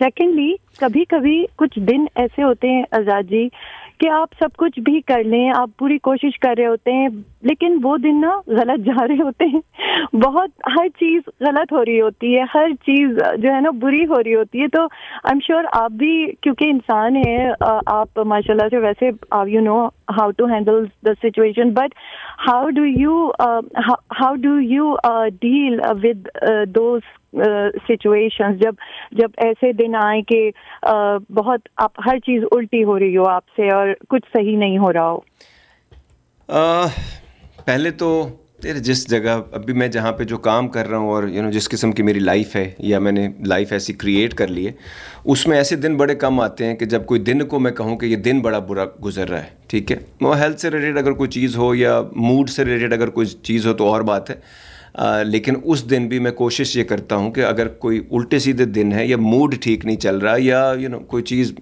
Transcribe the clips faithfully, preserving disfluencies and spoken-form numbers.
Secondly کبھی کبھی کچھ دن ایسے ہوتے ہیں آزاد جی کہ آپ سب کچھ بھی کر لیں, آپ پوری کوشش کر رہے ہوتے ہیں, لیکن وہ دن نا غلط جا رہے ہوتے ہیں, بہت ہر چیز غلط ہو رہی ہوتی ہے, ہر چیز جو ہے نا بری ہو رہی ہوتی ہے. تو آئی ایم شیور آپ بھی کیونکہ انسان ہیں, آپ ماشاء اللہ سے ویسے you know how to handle the situation, but how do you how do you deal with those situation جب جب ایسے دن آئے کہ بہت آپ ہر چیز الٹی ہو رہی ہو آپ سے اور کچھ صحیح نہیں ہو رہا ہو؟ پہلے تو جس جگہ ابھی میں جہاں پہ جو کام کر رہا ہوں اور یو نو جس قسم کی میری لائف ہے یا میں نے لائف ایسی کریٹ کر لی ہے, اس میں ایسے دن بڑے کم آتے ہیں کہ جب کوئی دن کو میں کہوں کہ یہ دن بڑا برا گزر رہا ہے. ٹھیک ہے, وہ ہیلتھ سے ریلیٹڈ اگر کوئی چیز ہو یا موڈ سے ریلیٹڈ اگر کوئی چیز ہو تو اور بات ہے, آ, لیکن اس دن بھی میں کوشش یہ کرتا ہوں کہ اگر کوئی الٹے سیدھے دن ہے یا موڈ ٹھیک نہیں چل رہا یا یو نو کوئی چیز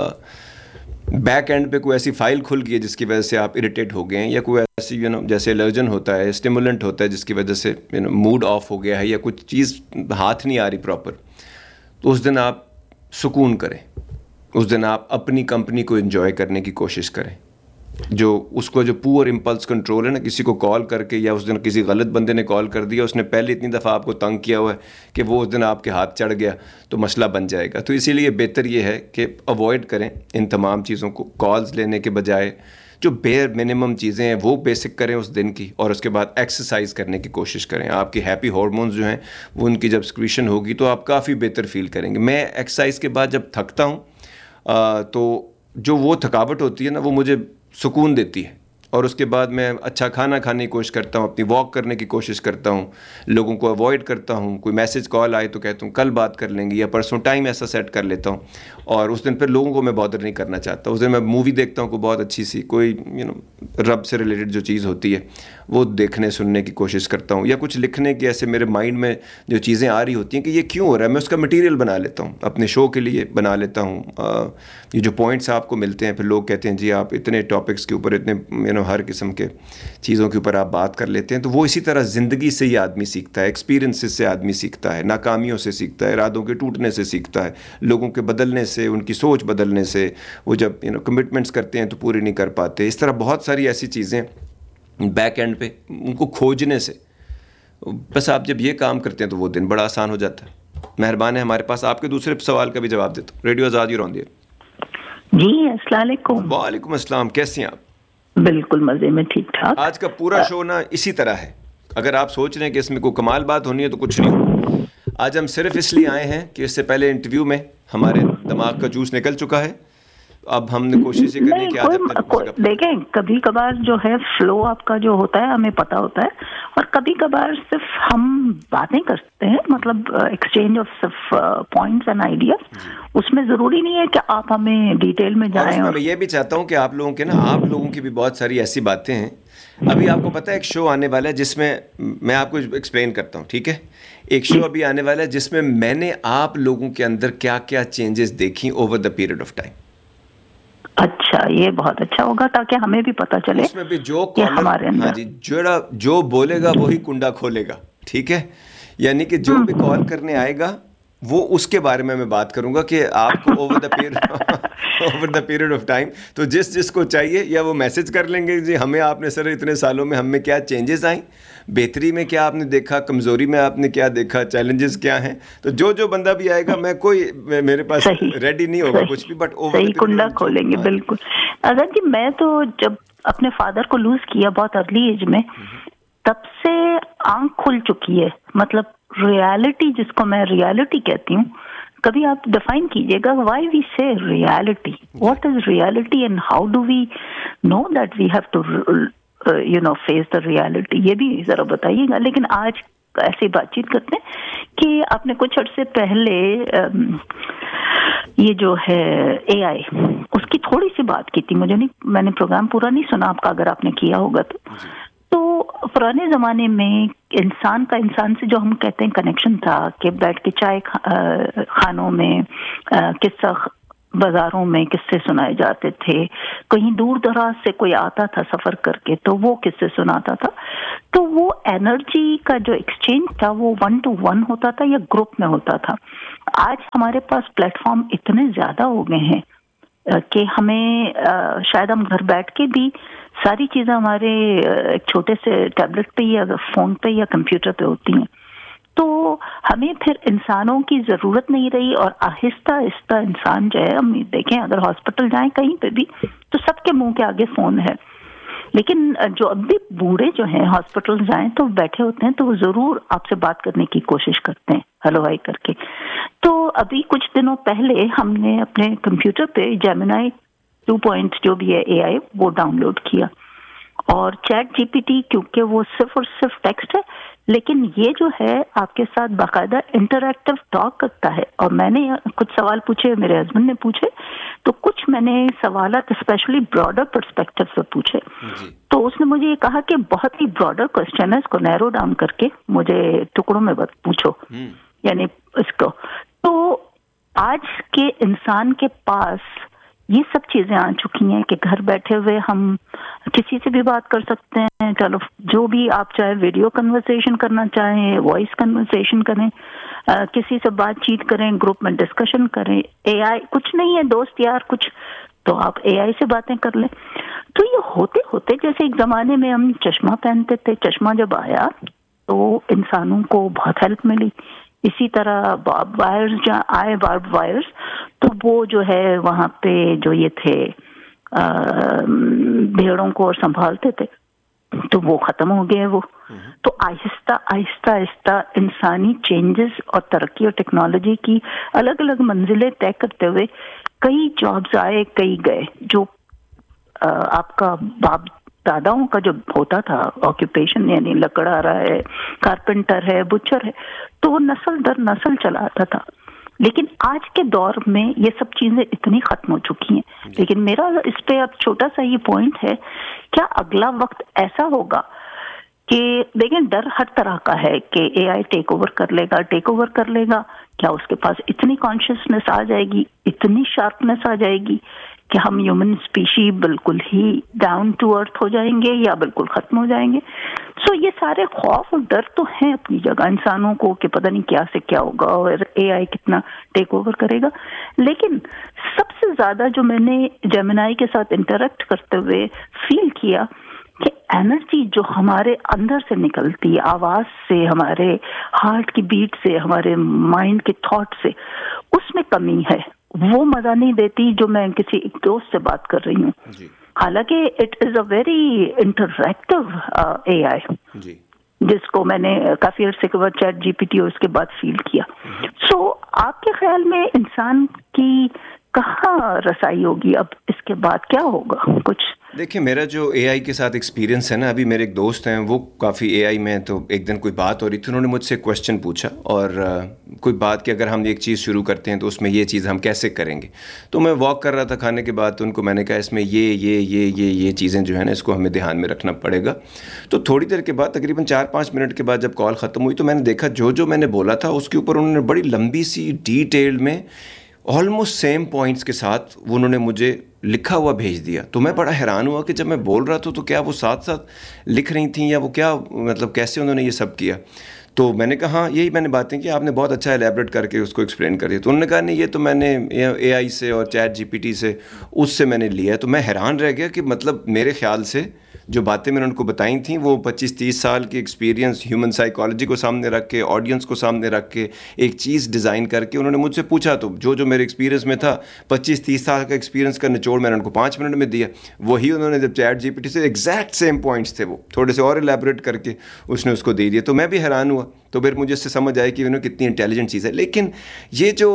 بیک اینڈ پہ کوئی ایسی فائل کھل گئی ہے جس کی وجہ سے آپ اریٹیٹ ہو گئے ہیں, یا کوئی ایسی یو نو جیسے الرجن ہوتا ہے, اسٹیمولنٹ ہوتا ہے جس کی وجہ سے یو نو موڈ آف ہو گیا ہے یا کچھ چیز ہاتھ نہیں آ رہی پراپر, تو اس دن آپ سکون کریں, اس دن آپ اپنی کمپنی کو انجوائے کرنے کی کوشش کریں. جو اس کو جو پور امپلس کنٹرول ہے نا, کسی کو کال کر کے یا اس دن کسی غلط بندے نے کال کر دیا, اس نے پہلے اتنی دفعہ آپ کو تنگ کیا ہوا ہے کہ وہ اس دن آپ کے ہاتھ چڑھ گیا تو مسئلہ بن جائے گا. تو اسی لیے بہتر یہ ہے کہ اوائڈ کریں ان تمام چیزوں کو, کالز لینے کے بجائے جو بیئر منیمم چیزیں ہیں وہ بیسک کریں اس دن کی, اور اس کے بعد ایکسرسائز کرنے کی کوشش کریں. آپ کی ہیپی ہارمونز جو ہیں وہ ان کی جب سکریشن ہوگی تو آپ کافی بہتر فیل کریں گے. میں ایکسرسائز کے بعد جب تھکتا ہوں تو جو وہ تھکاوٹ ہوتی ہے نا وہ مجھے سکون دیتی ہے, اور اس کے بعد میں اچھا کھانا کھانے کی کوشش کرتا ہوں, اپنی واک کرنے کی کوشش کرتا ہوں, لوگوں کو اوائڈ کرتا ہوں. کوئی میسج کال آئے تو کہتا ہوں کل بات کر لیں گے, یا پرسوں ٹائم ایسا سیٹ کر لیتا ہوں, اور اس دن پھر لوگوں کو میں بادر نہیں کرنا چاہتا. اس دن میں مووی دیکھتا ہوں کوئی بہت اچھی سی, کوئی یو نو رب سے ریلیٹڈ جو چیز ہوتی ہے وہ دیکھنے سننے کی کوشش کرتا ہوں, یا کچھ لکھنے کی ایسے میرے مائنڈ میں جو چیزیں آ رہی ہوتی ہیں کہ یہ کیوں ہو رہا ہے, میں اس کا مٹیریل بنا لیتا ہوں, اپنے شو کے لیے بنا لیتا ہوں. یہ جو پوائنٹس آپ کو ملتے ہیں, پھر لوگ کہتے ہیں جی آپ اتنے ٹاپکس کے اوپر اتنے یو نو ہر قسم کے چیزوں کے اوپر آپ بات کر لیتے ہیں, تو وہ اسی طرح زندگی سے ہی آدمی سیکھتا ہے, ایکسپیرینسز سے آدمی سیکھتا ہے, ناکامیوں سے سیکھتا ہے, ارادوں کے ٹوٹنے سے سیکھتا ہے, لوگوں کے بدلنے سے, ان کی سوچ بدلنے سے. وہ جب یو نو کمٹمنٹس کرتے ہیں تو پوری نہیں کر پاتے. اس طرح بہت ساری ایسی چیزیں بیک اینڈ پہ ان کو کھوجنے سے, بس آپ جب یہ کام کرتے ہیں تو وہ دن بڑا آسان ہو جاتا ہے. مہربان ہے ہمارے پاس آپ کے دوسرے سوال کا بھی جواب دیتا ہوں. Radio Azad you on the year. جی السلام علیکم. وعلیکم السلام, کیسے ہیں آپ؟ بالکل مزے میں, ٹھیک ٹھاک. آج کا پورا شو نا اسی طرح ہے. اگر آپ سوچ رہے ہیں کہ اس میں کوئی کمال بات ہونی ہے تو کچھ نہیں. آج ہم صرف اس لیے آئے ہیں کہ اس سے پہلے انٹرویو میں ہمارے دماغ کا جوس نکل چکا ہے. اب ہم نے کوشش یہ کرنی ہے کہ آج اپنے دیکھیں کبھی کبھار جو ہے فلو آپ کا جو ہوتا ہے ہمیں پتہ ہوتا ہے, اور کبھی کبھار صرف ہم باتیں کرتے ہیں, مطلب ایکسچینج آف صرف پوائنٹس اینڈ آئیڈیاز. اس میں ضروری نہیں ہے کہ آپ ہمیں ڈیٹیل میں جائیں. اور میں یہ بھی چاہتا ہوں کہ آپ لوگوں کے نا آپ لوگوں کی بھی بہت ساری ایسی باتیں ہیں. ابھی آپ کو پتہ ہے ایک شو آنے والا ہے جس میں میں آپ کو ایکسپلین کرتا ہوں, ٹھیک ہے. ایک شو ابھی آنے والا ہے جس میں میں نے آپ لوگوں کے اندر کیا کیا چینجز دیکھی over the period of time. اچھا, یہ بہت اچھا ہوگا تاکہ ہمیں بھی پتہ چلے. اس میں بھی جو کالر, ہاں جی, جو جو بولے گا وہی کنڈا کھولے گا, ٹھیک ہے. یعنی کہ جو بھی کال کرنے آئے گا وہ اس کے بارے میں میں بات کروں گا کہ آپ کو over the period over the period of time تو جس جس کو چاہیے یا وہ میسج کر لیں گے جی ہمیں آپ نے سر اتنے سالوں میں ہم میں کیا چینجز آئیں, بہتری میں کیا آپ نے دیکھا, کمزوری میں آپ نے کیا دیکھا, چیلنجز کیا ہیں. تو جو جو بندہ بھی آئے گا, میں کوئی میرے پاس ریڈی نہیں ہوگا کچھ بھی, بٹ اوور صحیح کنڈا کھولیں گے. بالکل. اگر جی میں تو جب اپنے فادر کو لوز کیا بہت ارلی ایج میں, تب سے آنکھ کھل چکی ہے. مطلب ریالٹی جس کو میں ریالٹی کہتی ہوں, کبھی آپ ڈیفائن کیجئے گا وائی وی سے reality, what is reality and how do we know that we have to you know face the reality, یہ بھی ذرا بتائیے گا. لیکن آج ایسی بات چیت کرتے ہیں کہ آپ نے کچھ عرصے پہلے یہ جو ہے اے آئی اس کی تھوڑی سی بات کی تھی. مجھے نہیں, میں نے پروگرام پورا نہیں سنا آپ کا, اگر آپ نے کیا ہوگا تو. تو پرانے زمانے میں انسان کا انسان سے جو ہم کہتے ہیں کنیکشن تھا کہ بیٹھ کے چائے خانوں میں قصہ बाजारों में किस्से सुनाए जाते थे, कहीं दूर दराज से कोई आता था सफर करके तो वो किस्से सुनाता था, तो वो एनर्जी का जो एक्सचेंज था वो वन टू वन होता था या ग्रुप में होता था। आज हमारे पास प्लेटफॉर्म इतने ज्यादा हो गए हैं कि हमें शायद हम घर बैठ के भी सारी चीजें हमारे एक छोटे से टैबलेट पे या फोन पे या कंप्यूटर पे होती हैं, तो हमें फिर इंसानों की जरूरत नहीं रही। और आहिस्ता आहिस्ता इंसान जो है, हम देखें अगर हॉस्पिटल जाएं कहीं पे भी तो सबके मुंह के आगे फोन है, लेकिन जो अब भी बूढ़े जो हैं हॉस्पिटल जाएं तो बैठे होते हैं तो वो जरूर आपसे बात करने की कोशिश करते हैं हेलो हाय करके। तो अभी कुछ दिनों पहले हमने अपने कंप्यूटर पे जेमिनी टू पॉइंट जो भी है एआई वो डाउनलोड किया, और चैट जीपीटी क्योंकि वो सिर्फ और सिर्फ टेक्स्ट है, लेकिन ये जो है आपके साथ बाकायदा इंटरैक्टिव टॉक करता है। और मैंने कुछ सवाल पूछे, मेरे हस्बैंड ने पूछे, तो कुछ मैंने सवालात स्पेशली ब्रॉडर पर्सपेक्टिव से पूछे, तो उसने मुझे ये कहा कि बहुत ही ब्रॉडर क्वेश्चन है, इसको नैरो डाउन करके मुझे टुकड़ों में मत पूछो, यानी इसको। तो आज के इंसान के पास ये सब चीजें आ चुकी हैं कि घर बैठे हुए हम किसी से भी बात कर सकते हैं, चलो जो भी आप चाहे वीडियो कन्वर्सेशन करना चाहें, वॉइस कन्वर्सेशन करें, आ, किसी से बातचीत करें, ग्रुप में डिस्कशन करें। एआई कुछ नहीं है दोस्त यार कुछ, तो आप एआई से बातें कर लें। तो ये होते होते जैसे एक जमाने में हम चश्मा पहनते थे, चश्मा जब आया तो इंसानों को बहुत हेल्प मिली। इसी तरह बार्ब वायर्स जहाँ आए, बार्ब वायर्स, तो वो जो है वहाँ पे जो ये थे भेड़ों को और संभालते थे तो वो खत्म हो गए वो। तो आहिस्ता आहिस्ता आहिस्ता इंसानी चेंजेस और तरक्की और टेक्नोलॉजी की अलग अलग मंजिलें तय करते हुए कई जॉब्स आए, कई गए। जो आ, आपका बाप दादाओं का जो होता था ऑक्यूपेशन, यानी लकड़हारा है, कारपेंटर है, बुचर है, तो वो नस्ल दर नस्ल चला आता था। लेकिन आज के दौर में ये सब चीजें इतनी खत्म हो चुकी हैं। लेकिन मेरा इस पे अब छोटा सा ये पॉइंट है, क्या अगला वक्त ऐसा होगा कि देखें डर हर तरह का है कि एआई टेक ओवर कर लेगा, टेक ओवर कर लेगा, क्या उसके पास इतनी कॉन्शियसनेस आ जाएगी, इतनी शार्पनेस आ जाएगी कि हम ह्यूमन स्पीशी बिल्कुल ही डाउन टू अर्थ हो जाएंगे या बिल्कुल खत्म हो जाएंगे। सो so, ये सारे खौफ और डर तो हैं अपनी जगह इंसानों को कि पता नहीं क्या से क्या होगा और एआई कितना टेक ओवर करेगा। लेकिन सबसे ज्यादा जो मैंने जेमिनी के साथ इंटरेक्ट करते हुए फील किया कि एनर्जी जो हमारे अंदर से निकलती है, आवाज से, हमारे हार्ट की बीट से, हमारे माइंड के थॉट से, उसमें कमी है। वो मजा नहीं देती जो मैं किसी एक दोस्त से बात कर रही हूँ। हालांकि it is a very interactive AI जिसको मैंने काफी अरसे के बाद चैट जीपीटी और उसके बाद फील किया। सो so, आपके ख्याल में इंसान की कहाँ रसाई होगी अब, इसके बाद क्या होगा कुछ? देखिए, मेरा जो एआई के साथ एक्सपीरियंस है ना, अभी मेरे एक दोस्त हैं वो काफ़ी एआई में, तो एक दिन कोई बात हो रही थी, उन्होंने मुझसे क्वेश्चन पूछा और uh, कोई बात कि अगर हम एक चीज़ शुरू करते हैं तो उसमें ये चीज़ हम कैसे करेंगे। तो मैं वॉक कर रहा था खाने के बाद, तो उनको मैंने कहा इसमें ये ये ये ये ये चीज़ें जो है ना इसको हमें ध्यान में रखना पड़ेगा। तो थोड़ी देर के बाद, तकरीबन चार पाँच मिनट के बाद जब कॉल ख़त्म हुई, तो मैंने देखा जो जो मैंने बोला था उसके ऊपर उन्होंने बड़ी लंबी सी डिटेल में ऑलमोस्ट सेम पॉइंट्स के साथ वो उन्होंने मुझे लिखा हुआ भेज दिया। तो मैं बड़ा हैरान हुआ कि जब मैं बोल रहा था तो क्या वो साथ साथ लिख रही थी या वो क्या, मतलब कैसे उन्होंने ये सब किया। तो मैंने कहा हाँ यही मैंने बातें की, आपने बहुत अच्छा एलैबोरेट करके उसको एक्सप्लेन कर दिया। तो उन्होंने कहा नहीं ये तो मैंने एआई से और चैट जीपीटी से उससे मैंने लिया है। तो मैं हैरान रह गया कि मतलब मेरे ख्याल से जो बातें मैंने उनको बताई थी वो पच्चीस तीस साल की एक्सपीरियंस, ह्यूमन साइकोलॉजी को सामने रख के, ऑडियंस को सामने रख के एक चीज़ डिज़ाइन करके उन्होंने मुझसे पूछा। तो जो जो मेरे एक्सपीरियंस में था, पच्चीस तीस साल का एक्सपीरियंस का निचोड़ मैंने उनको पाँच मिनट में दिया। वही उन्होंने जब चैट जीपीटी से एग्जैक्ट सेम पॉइंट्स थे, वो थोड़े से और एलैबोरेट करके उसने उसको दे दिया। तो मैं भी हैरान हुआ। तो फिर मुझे इससे समझ आया कि उन्होंने कितनी इंटेलिजेंट चीज़ है। लेकिन ये जो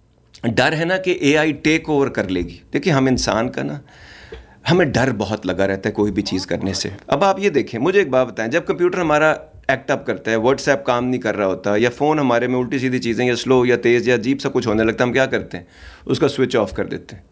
डर है ना कि एआई टेक ओवर कर लेगी, देखिए हम इंसान का ना, हमें डर बहुत लगा रहता है कोई भी चीज़ करने से। अब आप ये देखें, मुझे एक बात बताएं, जब कंप्यूटर हमारा एक्ट अप करता है, व्हाट्सएप काम नहीं कर रहा होता, या फ़ोन हमारे में उल्टी सीधी चीज़ें या स्लो या तेज़ या अजीब सा कुछ होने लगता है, हम क्या करते हैं? उसका स्विच ऑफ कर देते हैं।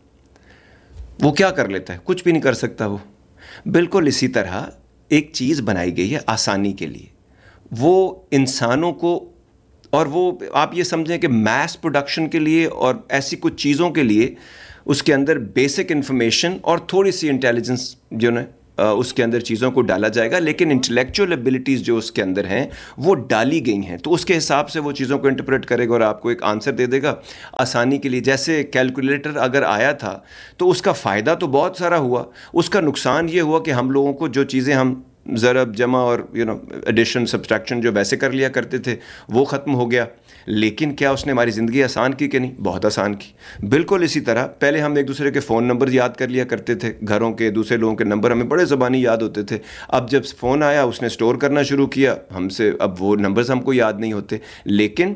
वो क्या कर लेता है? कुछ भी नहीं कर सकता वो। बिल्कुल इसी तरह एक चीज़ बनाई गई है आसानी के लिए, वो इंसानों को اور وہ آپ یہ سمجھیں کہ میس پروڈکشن کے لیے اور ایسی کچھ چیزوں کے لیے اس کے اندر بیسک انفارمیشن اور تھوڑی سی انٹیلیجنس جو نا اس کے اندر چیزوں کو ڈالا جائے گا, لیکن انٹلیکچوئل ایبلٹیز جو اس کے اندر ہیں وہ ڈالی گئی ہیں, تو اس کے حساب سے وہ چیزوں کو انٹرپریٹ کرے گا اور آپ کو ایک آنسر دے دے گا آسانی کے لیے. جیسے کیلکولیٹر اگر آیا تھا تو اس کا فائدہ تو بہت سارا ہوا, اس کا نقصان یہ ہوا کہ ہم لوگوں کو جو چیزیں ہم ضرب جمع اور یو نو ایڈیشن سبسٹریکشن جو ویسے کر لیا کرتے تھے وہ ختم ہو گیا. لیکن کیا اس نے ہماری زندگی آسان کی کہ نہیں؟ بہت آسان کی. بالکل اسی طرح پہلے ہم ایک دوسرے کے فون نمبر یاد کر لیا کرتے تھے, گھروں کے دوسرے لوگوں کے نمبر ہمیں بڑے زبانی یاد ہوتے تھے. اب جب فون آیا اس نے اسٹور کرنا شروع کیا ہم سے, اب وہ نمبرز ہم کو یاد نہیں ہوتے, لیکن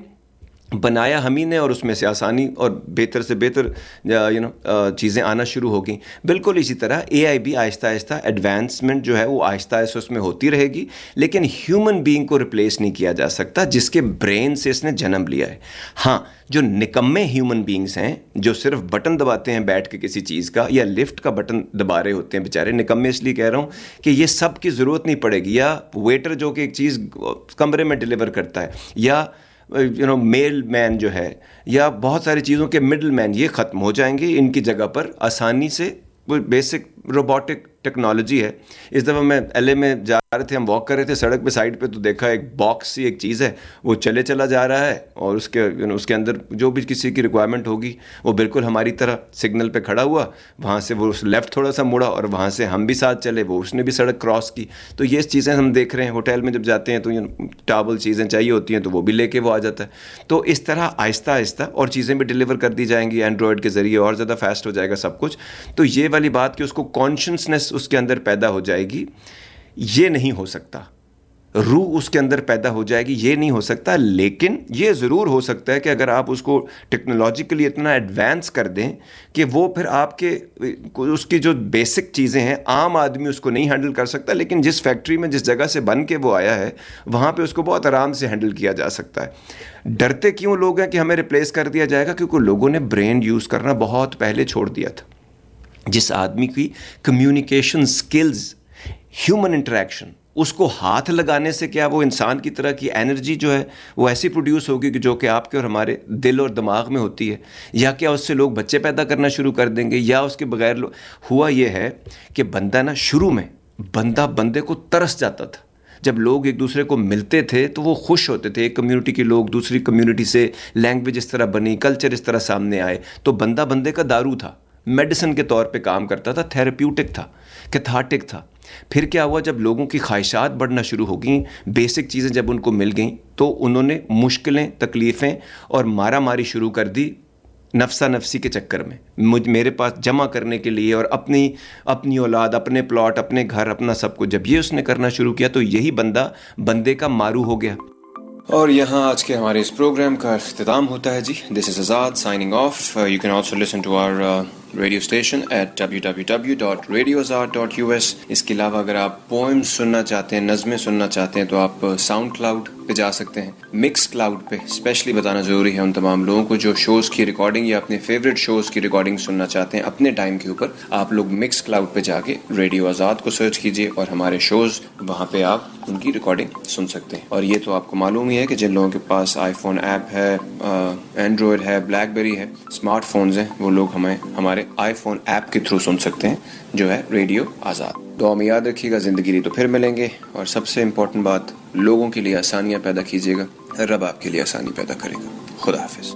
بنایا ہم ہی نے اور اس میں سے آسانی اور بہتر سے بہتر یو نو چیزیں آنا شروع ہو گئیں. بالکل اسی طرح اے آئی بھی آہستہ آہستہ ایڈوانسمنٹ جو ہے وہ آہستہ آہستہ اس میں ہوتی رہے گی, لیکن ہیومن بینگ کو ریپلیس نہیں کیا جا سکتا جس کے برین سے اس نے جنم لیا ہے. ہاں, جو نکمے ہیومن بینگز ہیں جو صرف بٹن دباتے ہیں بیٹھ کے کسی چیز کا, یا لفٹ کا بٹن دبا رہے ہوتے ہیں بیچارے, نکمے اس لیے کہہ رہا ہوں کہ یہ سب کی ضرورت نہیں پڑے گی, یا ویٹر جو کہ ایک چیز کمرے میں ڈلیور کرتا ہے, یا یو نو میل مین جو ہے, یا بہت ساری چیزوں کے مڈل مین, یہ ختم ہو جائیں گے. ان کی جگہ پر آسانی سے وہ بیسک روبوٹک ٹیکنالوجی ہے. اس دفعہ میں ایل اے میں جا رہے تھے, ہم واک کر رہے تھے سڑک پہ سائڈ پہ, تو دیکھا ایک باکس سی ایک چیز ہے وہ چلے چلا جا رہا ہے, اور اس کے یو نو اس کے اندر جو بھی کسی کی ریکوائرمنٹ ہوگی وہ بالکل ہماری طرح سگنل پہ کھڑا ہوا, وہاں سے وہ لیفٹ تھوڑا سا مڑا اور وہاں سے ہم بھی ساتھ چلے, وہ اس نے بھی سڑک کراس کی. تو یہ چیزیں ہم دیکھ رہے ہیں. ہوٹل میں جب جاتے ہیں تو ٹاول چیزیں چاہیے ہوتی ہیں تو وہ بھی لے کے وہ آ جاتا ہے. تو اس طرح آہستہ آہستہ اور چیزیں بھی ڈلیور کر دی جائیں گی اینڈرائڈ کے ذریعے, اور زیادہ فاسٹ ہو جائے گا سب کچھ. تو یہ والی بات کہ اس کو کانشنسنس اس کے اندر پیدا ہو جائے گی, یہ نہیں ہو سکتا. روح اس کے اندر پیدا ہو جائے گی, یہ نہیں ہو سکتا. لیکن یہ ضرور ہو سکتا ہے کہ اگر آپ اس کو ٹیکنالوجیکلی اتنا ایڈوانس کر دیں کہ وہ پھر آپ کے اس کی جو بیسک چیزیں ہیں عام آدمی اس کو نہیں ہینڈل کر سکتا, لیکن جس فیکٹری میں جس جگہ سے بن کے وہ آیا ہے وہاں پہ اس کو بہت آرام سے ہینڈل کیا جا سکتا ہے. ڈرتے کیوں لوگ ہیں کہ ہمیں ریپلیس کر دیا جائے گا؟ کیونکہ لوگوں نے برین یوز کرنا بہت پہلے چھوڑ دیا تھا. جس آدمی کی کمیونیکیشن سکلز, ہیومن انٹریکشن, اس کو ہاتھ لگانے سے کیا وہ انسان کی طرح کی انرجی جو ہے وہ ایسی پروڈیوس ہوگی کہ جو کہ آپ کے اور ہمارے دل اور دماغ میں ہوتی ہے, یا کیا اس سے لوگ بچے پیدا کرنا شروع کر دیں گے, یا اس کے بغیر لو... ہوا یہ ہے کہ بندہ نا شروع میں بندہ بندے کو ترس جاتا تھا. جب لوگ ایک دوسرے کو ملتے تھے تو وہ خوش ہوتے تھے, ایک کمیونٹی کے لوگ دوسری کمیونٹی سے, لینگویج اس طرح بنی, کلچر اس طرح سامنے آئے, تو بندہ بندے کا دارو تھا, میڈیسن کے طور پہ کام کرتا تھا, تھیراپیوٹک تھا, کیتھارٹک تھا. پھر کیا ہوا, جب لوگوں کی خواہشات بڑھنا شروع ہو گئیں, بیسک چیزیں جب ان کو مل گئیں, تو انہوں نے مشکلیں, تکلیفیں اور مارا ماری شروع کر دی نفسا نفسی کے چکر میں. مجھ میرے پاس جمع کرنے کے لیے, اور اپنی اپنی اولاد, اپنے پلاٹ, اپنے گھر, اپنا سب کچھ, جب یہ اس نے کرنا شروع کیا تو یہی بندہ بندے کا مارو ہو گیا. اور یہاں آج کے ہمارے اس پروگرام کا اختتام ہوتا ہے جی. دس از آزاد signing off. You can also listen to our radio station at W W W dot radio Azad dot U S. اس کے علاوہ اگر آپ پوئم سننا چاہتے ہیں, نظمیں سننا چاہتے ہیں, تو آپ ساؤنڈ کلاؤڈ پہ جا سکتے ہیں. مکس کلاؤڈ پہ اسپیشلی بتانا ضروری ہے ان تمام لوگوں کو جو شوز کی ریکارڈنگ یا اپنے فیوریٹ شوز کی ریکارڈنگ سننا چاہتے ہیں اپنے ٹائم کے اوپر, آپ لوگ مکس کلاؤڈ پہ جا کے ریڈیو آزاد کو سرچ کیجیے اور ہمارے شوز وہاں پہ آپ ان کی ریکارڈنگ سن سکتے ہیں. اور یہ تو آپ کو معلوم ہی ہے کہ جن لوگوں کے پاس آئی فون ایپ ہے, اینڈرائڈ ہے, بلیک بیری ہے, اسمارٹ فونز ہیں, وہ لوگ ہمیں ہمارے آئی فون ایپ کے تھرو سن سکتے ہیں جو ہے ریڈیو آزاد. دعا میں یاد رکھیے گا, زندگی رہی تو پھر ملیں گے. اور سب سے امپورٹنٹ بات, لوگوں کے لیے آسانیاں پیدا کیجیے گا, رب آپ کے لیے آسانی پیدا کرے گا. خدا حافظ.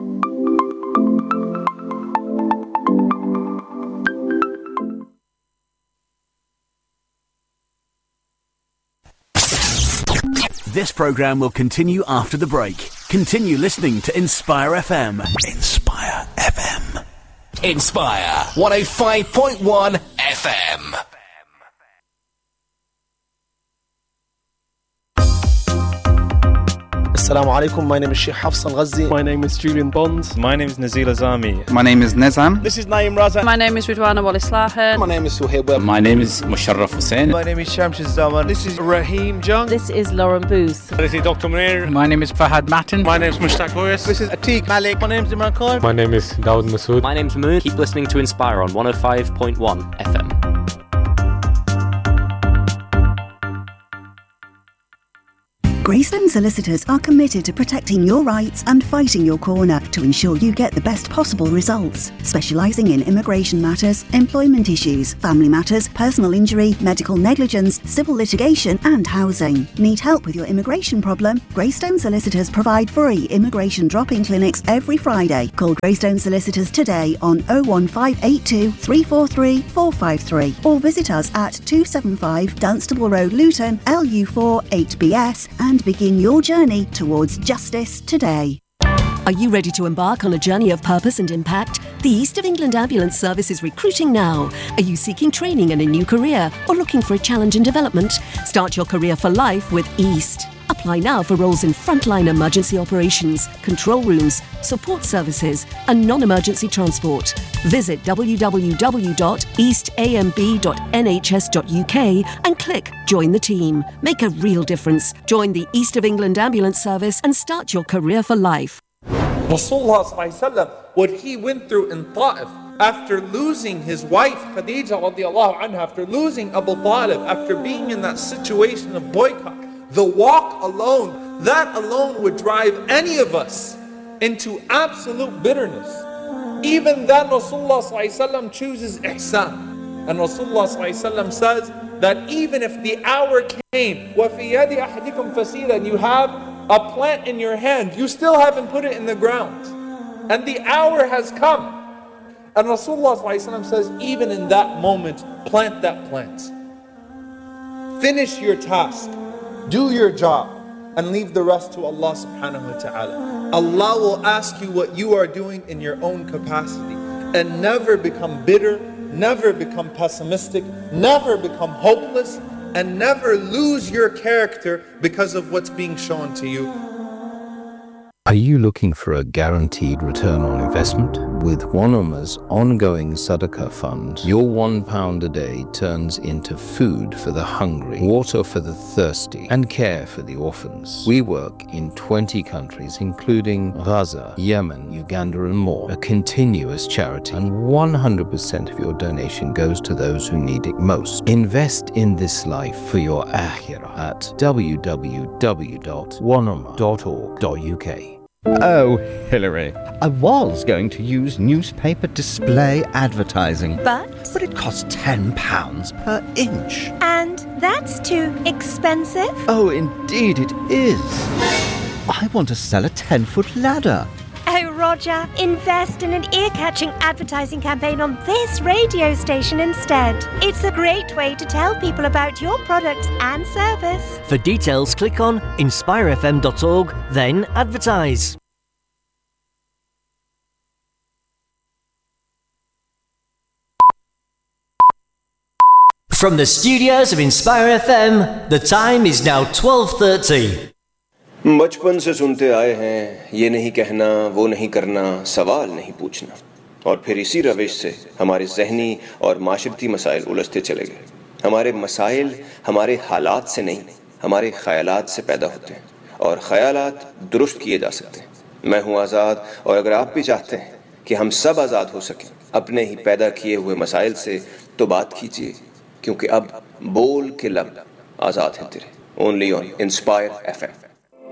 This program will continue after the break. Continue listening to Inspire F M. Inspire F M. Inspire one oh five point one F M. Assalamu alaikum. My name is Sheikh Hafs Al-Ghazi. My name is Julian Bond. My name is Nazil Azami. My name is Nizam. This is Naeem Raza. My name is Ridwana Walislahan. My name is Suhaib Web. My name is Musharraf Hussain. My name is Shamshid Zaman. This is Raheem Jung. This is Lauren Booth. This is Doctor Munir. My name is Fahad Matin. My name is Mushtaq Hoyas. This is Atiq Malik. My name is Imran Khan. My name is Dawood Masood. My name is Moon. Keep listening to Inspire on one oh five point one F M. Greystone Solicitors are committed to protecting your rights and fighting your corner to ensure you get the best possible results. Specialising in immigration matters, employment issues, family matters, personal injury, medical negligence, civil litigation and housing. Need help with your immigration problem? Greystone Solicitors provide free immigration drop-in clinics every Friday. Call Greystone Solicitors today on oh one five eight two, three four three, four five three or visit us at two seven five Dunstable Road, Luton, L U four eight B S and begin your journey towards justice today. Are you ready to embark on a journey of purpose and impact? The East of England Ambulance Service is recruiting now. Are you seeking training and a new career or looking for a challenge in development? Start your career for life with East. Apply now for roles in frontline emergency operations, control rooms, support services and non-emergency transport. Visit w w w dot east a m b dot n h s dot u k and click Join the Team. Make a real difference. Join the East of England Ambulance Service and start your career for life. Rasulullah, what he went through in Ta'if after losing his wife Khadija radiallahu anha, after losing Abu Talib, after being in that situation of boycott, the walk alone, that alone would drive any of us into absolute bitterness. Even then Rasulullah chooses ihsan. And Rasulullah says that even if the hour came, وَفِي يَدِ أَحَدِكُمْ فَسِيلًا, and you have a plant in your hand, you still haven't put it in the ground. And the hour has come. And Rasulullah says, even in that moment, plant that plant. Finish your task. Do your job and leave the rest to Allah subhanahu wa ta'ala. Allah will ask you what you are doing in your own capacity. And never become bitter, never become pessimistic, never become hopeless, and never lose your character because of what's being shown to you. Are you looking for a guaranteed return on investment? With One Ummah's ongoing Sadaqah fund, your one pound a day turns into food for the hungry, water for the thirsty, and care for the orphans. We work in twenty countries, including Gaza, Yemen, Uganda, and more. A continuous charity, and one hundred percent of your donation goes to those who need it most. Invest in this life for your akhirah at w w w dot one ummah dot org dot u k. Oh, Hillary, I was going to use newspaper display advertising. But? But it costs ten pounds per inch. And that's too expensive? Oh, indeed it is. I want to sell a ten-foot ladder. Oh, Roger, invest in an ear-catching advertising campaign on this radio station instead. It's a great way to tell people about your products and service. For details, click on inspire f m dot org, then advertise. From the studios of Inspire F M, the time is now twelve thirty. बचपन से सुनते आए हैं ये नहीं कहना वो नहीं करना सवाल नहीं पूछना और फिर इसी रविश से हमारे ज़हनी और माशरती मसाइल उलझते चले गए। हमारे मसाइल हमारे हालात से नहीं हमारे ख़यालात से पैदा होते हैं और ख़यालात दुरुस्त किए जा सकते हैं। मैं हूँ आज़ाद और अगर आप भी चाहते हैं कि हम सब आज़ाद हो सकें अपने ही पैदा किए हुए मसाइल से तो बात कीजिए क्योंकि अब बोल के लब आज़ाद हैं तेरे। Only on inspire F M.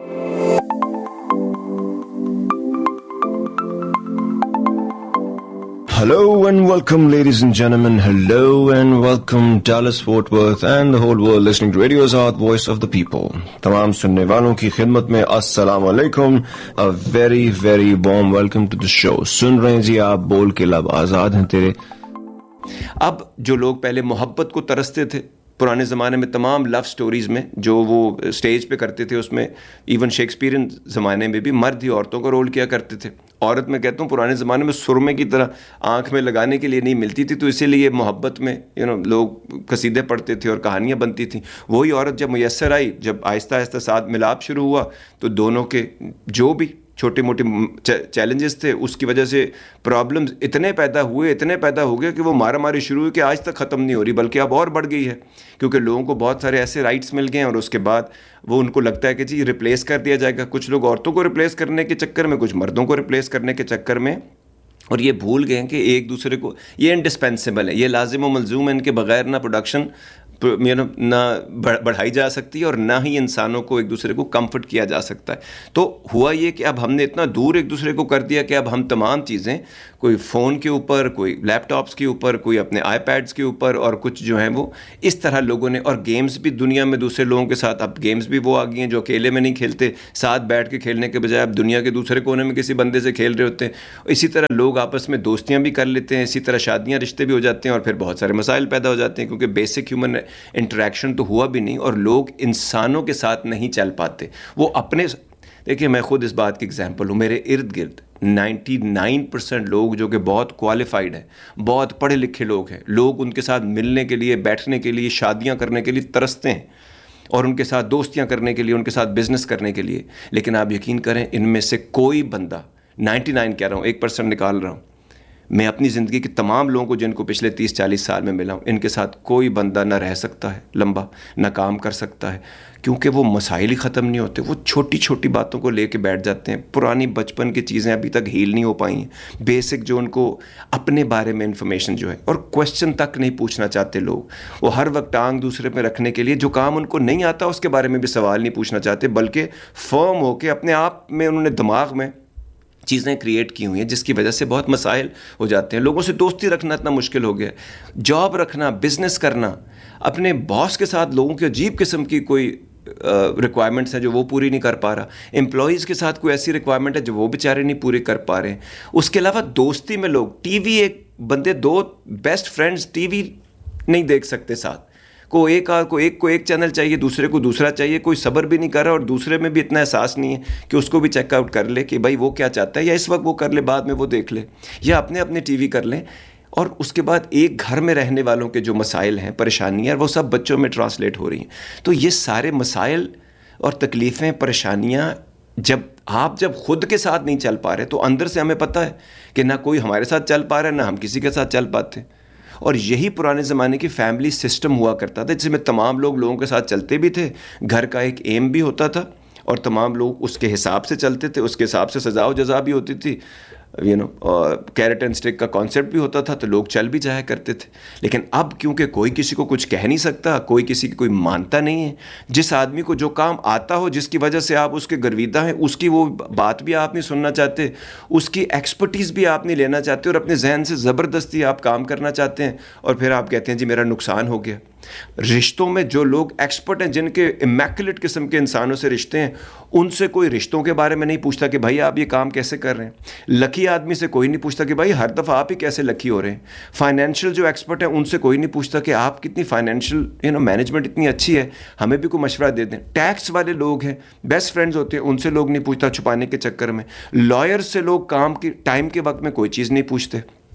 Hello and welcome, ladies and gentlemen. Hello and welcome, Dallas, Fort Worth and the whole world listening to Radio Azad, Voice of the People. तमाम सुनने वालों की खिदमत में अस्सलाम वालेकुम. A very very warm welcome to the show. सुन रहे हैं जी आप बोल के लब आज़ाद हैं तेरे. अब जो लोग पहले मोहब्बत को तरसते थे पुराने ज़माने में तमाम लव स्टोरीज़ में जो वो स्टेज पे करते थे उसमें इवन शेक्सपियरियन ज़माने में भी मर्द ही औरतों का रोल किया करते थे। औरत में कहता हूँ पुराने ज़माने में सुरमे की तरह आँख में लगाने के लिए नहीं मिलती थी तो इसीलिए मोहब्बत में यू नो लोग कसीदे पढ़ते थे और कहानियाँ बनती थी। वही औरत जब मुयस्सर आई जब आहिस्ता आहिस्ता साथ मिलाप शुरू हुआ तो दोनों के जो भी छोटे मोटे चैलेंजेस थे उसकी वजह से प्रॉब्लम्स इतने पैदा हुए इतने पैदा हो गए कि वो मारा मारी शुरू हुई कि आज तक ख़त्म नहीं हो रही बल्कि अब और बढ़ गई है क्योंकि लोगों को बहुत सारे ऐसे राइट्स मिल गए हैं और उसके बाद वो उनको लगता है कि जी रिप्लेस कर दिया जाएगा। कुछ लोग औरतों को रिप्लेस करने के चक्कर में कुछ मर्दों को रिप्लेस करने के चक्कर में और ये भूल गए हैं कि एक दूसरे को ये इंडिस्पेंसिबल है, ये लाजिम व मलजूम है, इनके बगैर ना प्रोडक्शन you know, نہ بڑھائی جا سکتی ہے اور نہ ہی انسانوں کو ایک دوسرے کو کمفرٹ کیا جا سکتا ہے. تو ہوا یہ کہ اب ہم نے اتنا دور ایک دوسرے کو کر دیا کہ اب ہم تمام چیزیں کوئی فون کے اوپر, کوئی لیپ ٹاپس کے اوپر, کوئی اپنے آئی پیڈس کے اوپر, اور کچھ جو ہیں وہ اس طرح لوگوں نے, اور گیمز بھی دنیا میں دوسرے لوگوں کے ساتھ, اب گیمز بھی وہ آ گئی ہیں جو اکیلے میں نہیں کھیلتے, ساتھ بیٹھ کے کھیلنے کے بجائے اب دنیا کے دوسرے کونے میں کسی بندے سے کھیل رہے ہوتے ہیں. اسی طرح لوگ آپس میں دوستیاں بھی کر لیتے ہیں, اسی طرح شادیاں رشتے بھی ہو جاتے ہیں, اور پھر بہت سارے مسائل پیدا ہو جاتے ہیں کیونکہ بیسک ہیومن انٹریکشن تو ہوا بھی نہیں, اور لوگ انسانوں کے ساتھ نہیں چل پاتے. وہ اپنے, دیکھیے میں خود اس بات کی اگزامپل ہوں, میرے ارد گرد نائنٹی نائن پرسینٹ لوگ جو کہ بہت کوالیفائڈ ہیں, بہت پڑھے لکھے لوگ ہیں, لوگ ان کے ساتھ ملنے کے لیے, بیٹھنے کے لیے, شادیاں کرنے کے لیے ترستے ہیں, اور ان کے ساتھ دوستیاں کرنے کے لیے, ان کے ساتھ بزنس کرنے کے لیے. لیکن آپ یقین کریں ان میں سے کوئی بندہ, نائنٹی نائن کہہ رہا ہوں, ایک پرسینٹ نکال رہا ہوں, میں اپنی زندگی کے تمام لوگوں کو جن کو پچھلے تیس چالیس سال میں ملا ہوں, ان کے ساتھ کوئی بندہ نہ رہ سکتا ہے لمبا, نہ کام کر سکتا ہے, کیونکہ وہ مسائل ہی ختم نہیں ہوتے. وہ چھوٹی چھوٹی باتوں کو لے کے بیٹھ جاتے ہیں, پرانی بچپن کی چیزیں ابھی تک ہیل نہیں ہو پائی ہیں, بیسک جو ان کو اپنے بارے میں انفارمیشن جو ہے, اور کوشچن تک نہیں پوچھنا چاہتے لوگ. وہ ہر وقت ٹانگ دوسرے پہ رکھنے کے لیے جو کام ان کو نہیں آتا اس کے بارے میں بھی سوال نہیں پوچھنا چاہتے, بلکہ فرم ہو کے اپنے آپ میں انہوں نے دماغ میں چیزیں کریٹ کی ہوئی ہیں جس کی وجہ سے بہت مسائل ہو جاتے ہیں. لوگوں سے دوستی رکھنا اتنا مشکل ہو گیا, جاب رکھنا, بزنس کرنا, اپنے باس کے ساتھ لوگوں کی عجیب قسم کی کوئی ریکوائرمنٹس ہیں جو وہ پوری نہیں کر پا رہا, امپلائیز کے ساتھ کوئی ایسی ریکوائرمنٹ ہے جو وہ بیچارے نہیں پوری کر پا رہے ہیں. اس کے علاوہ دوستی میں لوگ, ٹی وی, ایک بندے دو بیسٹ فرینڈز ٹی وی نہیں دیکھ سکتے ساتھ, کو ایک کو ایک کو ایک چینل چاہیے, دوسرے کو دوسرا چاہیے, کوئی صبر بھی نہیں کر رہا, اور دوسرے میں بھی اتنا احساس نہیں ہے کہ اس کو بھی چیک آؤٹ کر لے کہ بھائی وہ کیا چاہتا ہے, یا اس وقت وہ کر لے, بعد میں وہ دیکھ لے, یا اپنے اپنے ٹی وی کر لیں. اور اس کے بعد ایک گھر میں رہنے والوں کے جو مسائل ہیں, پریشانیاں, وہ سب بچوں میں ٹرانسلیٹ ہو رہی ہیں. تو یہ سارے مسائل اور تکلیفیں, پریشانیاں, جب آپ جب خود کے ساتھ نہیں چل پا رہے تو اندر سے ہمیں پتہ ہے کہ نہ کوئی ہمارے ساتھ چل پا رہا ہے, نہ ہم کسی کے ساتھ چل پاتے. اور یہی پرانے زمانے کی فیملی سسٹم ہوا کرتا تھا, جس میں تمام لوگ لوگوں کے ساتھ چلتے بھی تھے, گھر کا ایک ایم بھی ہوتا تھا, اور تمام لوگ اس کے حساب سے چلتے تھے, اس کے حساب سے سزا و جزا بھی ہوتی تھی, you know carrot and stick کا کانسیپٹ بھی ہوتا تھا, تو لوگ چل بھی جایا کرتے تھے. لیکن اب کیونکہ کوئی کسی کو کچھ کہہ نہیں سکتا, کوئی کسی کی کوئی مانتا نہیں ہے, جس آدمی کو جو کام آتا ہو, جس کی وجہ سے آپ اس کے گرویدہ ہیں, اس کی وہ بات بھی آپ نہیں سننا چاہتے, اس کی ایکسپرٹیز بھی آپ نہیں لینا چاہتے, اور اپنے ذہن سے زبردستی آپ کام کرنا چاہتے ہیں, اور پھر آپ کہتے ہیں جی میرا نقصان ہو گیا. رشتوں میں جو لوگ ایکسپرٹ ہیں, جن کے امیکولیٹ قسم کے انسانوں سے رشتے ہیں, ان سے کوئی رشتوں کے بارے میں نہیں پوچھتا کہ بھائی آپ یہ کام کیسے کر رہے ہیں. لکی آدمی سے کوئی نہیں پوچھتا کہ بھائی ہر دفعہ آپ ہی کیسے لکی ہو رہے ہیں. فائنینشیل جو ایکسپرٹ ہیں ان سے کوئی نہیں پوچھتا کہ آپ کتنی فائنینشیل یو نو مینجمنٹ اتنی اچھی ہے, ہمیں بھی کوئی مشورہ دے دیں. ٹیکس والے لوگ ہیں, بیسٹ فرینڈز ہوتے ہیں, ان سے لوگ نہیں پوچھتا چھپانے کے چکر میں. لائر سے لوگ کام کی ٹائم کے وقت میں کوئی چیز نہیں پوچھتے.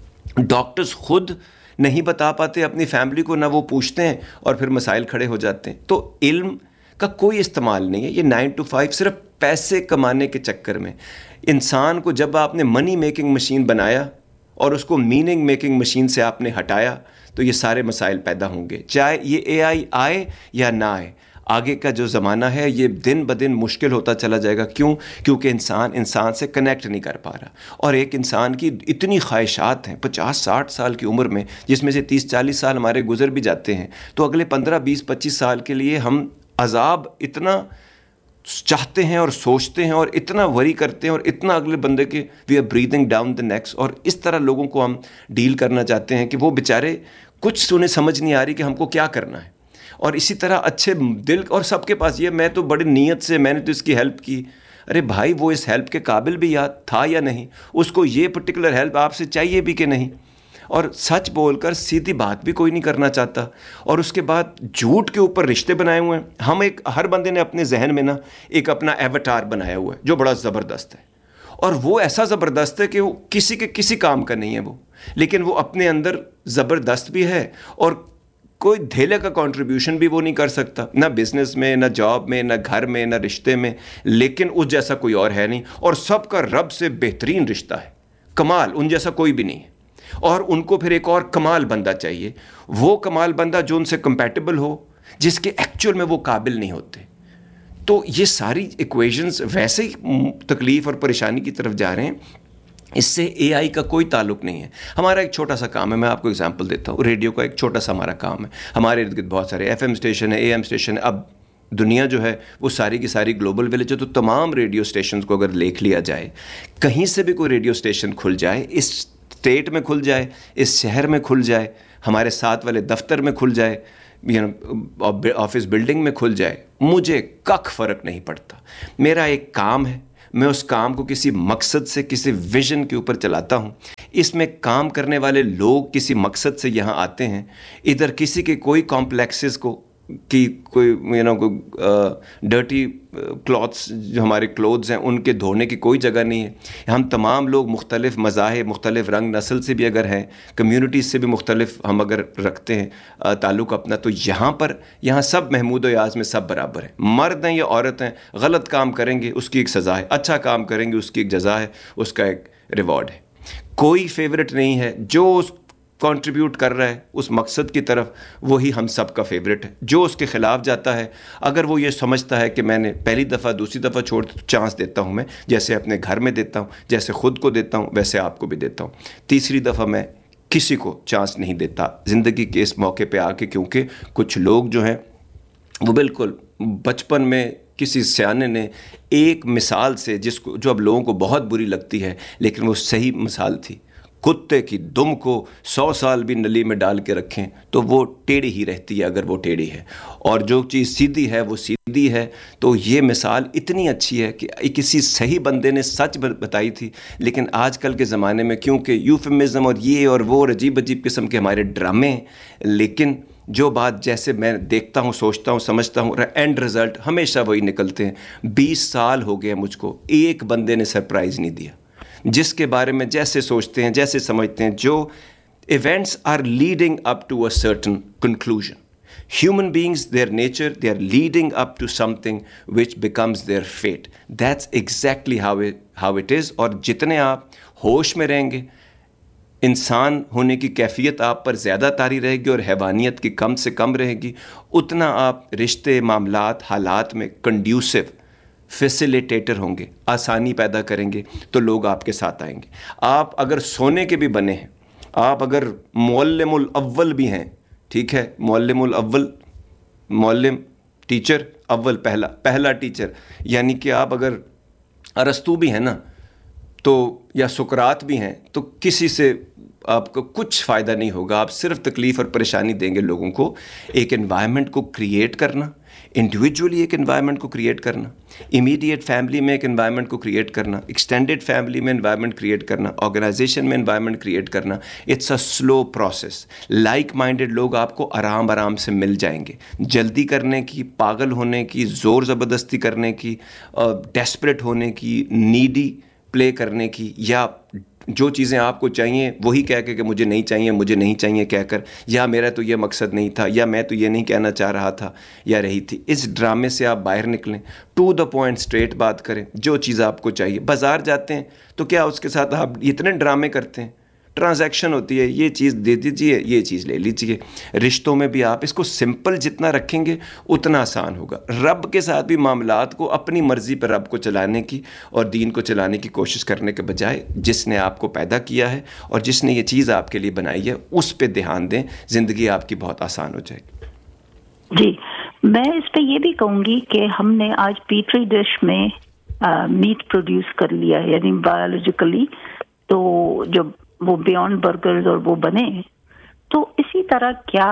ڈاکٹرز خود نہیں بتا پاتے اپنی فیملی کو, نہ وہ پوچھتے ہیں, اور پھر مسائل کھڑے ہو جاتے ہیں. تو علم کا کوئی استعمال نہیں ہے. یہ نائن ٹو فائیو صرف پیسے کمانے کے چکر میں. انسان کو جب آپ نے منی میکنگ مشین بنایا اور اس کو میننگ میکنگ مشین سے آپ نے ہٹایا, تو یہ سارے مسائل پیدا ہوں گے, چاہے یہ اے آئی آئے یا نہ آئے. آگے کا جو زمانہ ہے یہ دن بدن مشکل ہوتا چلا جائے گا. کیوں؟ کیونکہ انسان انسان سے کنیکٹ نہیں کر پا رہا, اور ایک انسان کی اتنی خواہشات ہیں پچاس ساٹھ سال کی عمر میں, جس میں سے تیس چالیس سال ہمارے گزر بھی جاتے ہیں, تو اگلے پندرہ بیس پچیس سال کے لیے ہم عذاب اتنا چاہتے ہیں اور سوچتے ہیں اور اتنا وری کرتے ہیں اور اتنا اگلے بندے کے we are breathing down the next, اور اس طرح لوگوں کو ہم ڈیل کرنا چاہتے ہیں کہ وہ بیچارے کچھ انہیں سمجھ نہیں آ رہی کہ ہم کو کیا کرنا ہے. اور اسی طرح اچھے دل اور سب کے پاس یہ میں تو بڑی نیت سے میں نے تو اس کی ہیلپ کی. ارے بھائی وہ اس ہیلپ کے قابل بھی یاد تھا یا نہیں, اس کو یہ پرٹیکولر ہیلپ آپ سے چاہیے بھی کہ نہیں, اور سچ بول کر سیدھی بات بھی کوئی نہیں کرنا چاہتا. اور اس کے بعد جھوٹ کے اوپر رشتے بنائے ہوئے ہیں. ہم ایک ہر بندے نے اپنے ذہن میں نا ایک اپنا ایوٹار بنایا ہوا ہے جو بڑا زبردست ہے, اور وہ ایسا زبردست ہے کہ وہ کسی کے کسی کام کا نہیں ہے وہ, لیکن وہ اپنے اندر زبردست بھی ہے, اور کوئی دھیلے کا کنٹریبیوشن بھی وہ نہیں کر سکتا, نہ بزنس میں, نہ جاب میں, نہ گھر میں, نہ رشتے میں, لیکن اس جیسا کوئی اور ہے نہیں, اور سب کا رب سے بہترین رشتہ ہے, کمال, ان جیسا کوئی بھی نہیں ہے. اور ان کو پھر ایک اور کمال بندہ چاہیے, وہ کمال بندہ جو ان سے کمپیٹیبل ہو, جس کے ایکچوئل میں وہ قابل نہیں ہوتے. تو یہ ساری ایکویشنز ویسے ہی تکلیف اور پریشانی کی طرف جا رہے ہیں اس سے اے آئی کا کوئی تعلق نہیں ہے. ہمارا ایک چھوٹا سا کام ہے, میں آپ کو اگزامپل دیتا ہوں. ریڈیو کا ایک چھوٹا سا ہمارا کام ہے. ہمارے ارد گرد بہت سارے ایف ایم اسٹیشن ہے, اے ایم اسٹیشن ہے. اب دنیا جو ہے وہ ساری کی ساری گلوبل ولیج ہے, تو تمام ریڈیو اسٹیشنز کو اگر دیکھ لیا جائے, کہیں سے بھی کوئی ریڈیو اسٹیشن کھل جائے, اس اسٹیٹ میں کھل جائے, اس شہر میں کھل جائے, ہمارے ساتھ والے دفتر میں کھل جائے, آفس بلڈنگ میں کھل جائے, مجھے کک فرق نہیں پڑتا. میرا ایک کام ہے, میں اس کام کو کسی مقصد سے, کسی ویژن کے اوپر چلاتا ہوں. اس میں کام کرنے والے لوگ کسی مقصد سے یہاں آتے ہیں. ادھر کسی کے کوئی کمپلیکسز کو کی کوئی یو نو ڈرٹی کلاتھس جو ہمارے کلوتھز ہیں ان کے دھونے کی کوئی جگہ نہیں ہے. ہم تمام لوگ مختلف مذاہب, مختلف رنگ نسل سے بھی اگر ہیں, کمیونٹیز سے بھی مختلف ہم اگر رکھتے ہیں تعلق اپنا, تو یہاں پر یہاں سب محمود و یاز میں سب برابر ہیں. مرد ہیں یا عورت ہیں, غلط کام کریں گے اس کی ایک سزا ہے, اچھا کام کریں گے اس کی ایک جزا ہے, اس کا ایک ریوارڈ ہے. کوئی فیورٹ نہیں ہے. جو کنٹریبیوٹ کر رہا ہے اس مقصد کی طرف, وہی ہم سب کا فیوریٹ ہے. جو اس کے خلاف جاتا ہے, اگر وہ یہ سمجھتا ہے کہ میں نے پہلی دفعہ دوسری دفعہ چھوڑ چانس دیتا ہوں, میں جیسے اپنے گھر میں دیتا ہوں, جیسے خود کو دیتا ہوں, ویسے آپ کو بھی دیتا ہوں. تیسری دفعہ میں کسی کو چانس نہیں دیتا زندگی کے اس موقع پہ آ کے, کیونکہ کچھ لوگ جو ہیں وہ بالکل بچپن میں کسی سیانے نے ایک مثال سے, جس کو جو اب لوگوں کو بہت بری لگتی ہے لیکن وہ صحیح مثال تھی, کتے کی دم کو سو سال بھی نلی میں ڈال کے رکھیں تو وہ ٹیڑھی ہی رہتی ہے اگر وہ ٹیڑھی ہے, اور جو چیز سیدھی ہے وہ سیدھی ہے. تو یہ مثال اتنی اچھی ہے کہ کسی صحیح بندے نے سچ بتائی تھی, لیکن آج کل کے زمانے میں کیونکہ یوفیمزم اور یہ اور وہ عجیب عجیب قسم کے ہمارے ڈرامے ہیں, لیکن جو بات جیسے میں دیکھتا ہوں, سوچتا ہوں, سمجھتا ہوں, اینڈ رزلٹ ہمیشہ وہی نکلتے ہیں. بیس سال ہو گئے مجھ کو, ایک بندے نے سرپرائز نہیں دیا جس کے بارے میں جیسے سوچتے ہیں, جیسے سمجھتے ہیں, جو events are leading up to a certain conclusion. Human beings, their nature, they are leading up to something which becomes their fate. That's exactly how it, how it is. اور جتنے آپ ہوش میں رہیں گے, انسان ہونے کی کیفیت آپ پر زیادہ طاری رہے گی اور حیوانیت کی کم سے کم رہے گی, اتنا آپ رشتے, معاملات, حالات میں کنڈیوسو فیسیلیٹیٹر ہوں گے, آسانی پیدا کریں گے, تو لوگ آپ کے ساتھ آئیں گے. آپ اگر سونے کے بھی بنے ہیں, آپ اگر معلم الاول بھی ہیں, ٹھیک ہے, معلم الاول, معلم ٹیچر اول, پہلا پہلا ٹیچر, یعنی کہ آپ اگر ارسطو بھی ہیں نا, تو یا سقراط بھی ہیں, تو کسی سے آپ کو کچھ فائدہ نہیں ہوگا. آپ صرف تکلیف اور پریشانی دیں گے لوگوں کو. ایک انوائرمنٹ کو کریٹ کرنا, انڈیویجولی ایک انوائرمنٹ کو کریٹ کرنا, امیڈیٹ فیملی میں ایک انوائرمنٹ کو کریٹ کرنا, ایکسٹینڈیڈ فیملی میں انوائرمنٹ کریٹ کرنا, آرگنائزیشن میں انوائرمنٹ کریٹ کرنا, it's a slow process. Like minded لوگ آپ کو آرام آرام سے مل جائیں گے. جلدی کرنے کی, پاگل ہونے کی, زور زبردستی کرنے کی, ڈیسپریٹ ہونے کی, نیڈی پلے کرنے کی, یا جو چیزیں آپ کو چاہیے وہی کہہ کے کہ مجھے نہیں چاہیے, مجھے نہیں چاہیے کہہ کر, یا میرا تو یہ مقصد نہیں تھا, یا میں تو یہ نہیں کہنا چاہ رہا تھا یا رہی تھی, اس ڈرامے سے آپ باہر نکلیں. ٹو دا پوائنٹ اسٹریٹ بات کریں, جو چیز آپ کو چاہیے. بازار جاتے ہیں تو کیا اس کے ساتھ آپ اتنے ڈرامے کرتے ہیں, ٹرانزیکشن ہوتی ہے, یہ چیز دے دیجیے, یہ چیز لے لیجیے. رشتوں میں بھی آپ اس کو سمپل جتنا رکھیں گے اتنا آسان ہوگا. رب کے ساتھ بھی معاملات کو اپنی مرضی پر رب کو چلانے کی اور دین کو چلانے کی کوشش کرنے کے بجائے, جس نے آپ کو پیدا کیا ہے اور جس نے یہ چیز آپ کے لیے بنائی ہے, اس پہ دھیان دیں. زندگی آپ کی بہت آسان ہو جائے گی. جی, میں اس پہ یہ بھی کہوں گی کہ ہم نے آج پیٹری ڈش میں میٹ پروڈیوس کر لیا ہے, یعنی بایولوجیکلی, تو جب وہ بیونڈ برگرز اور وہ بنے, تو اسی طرح کیا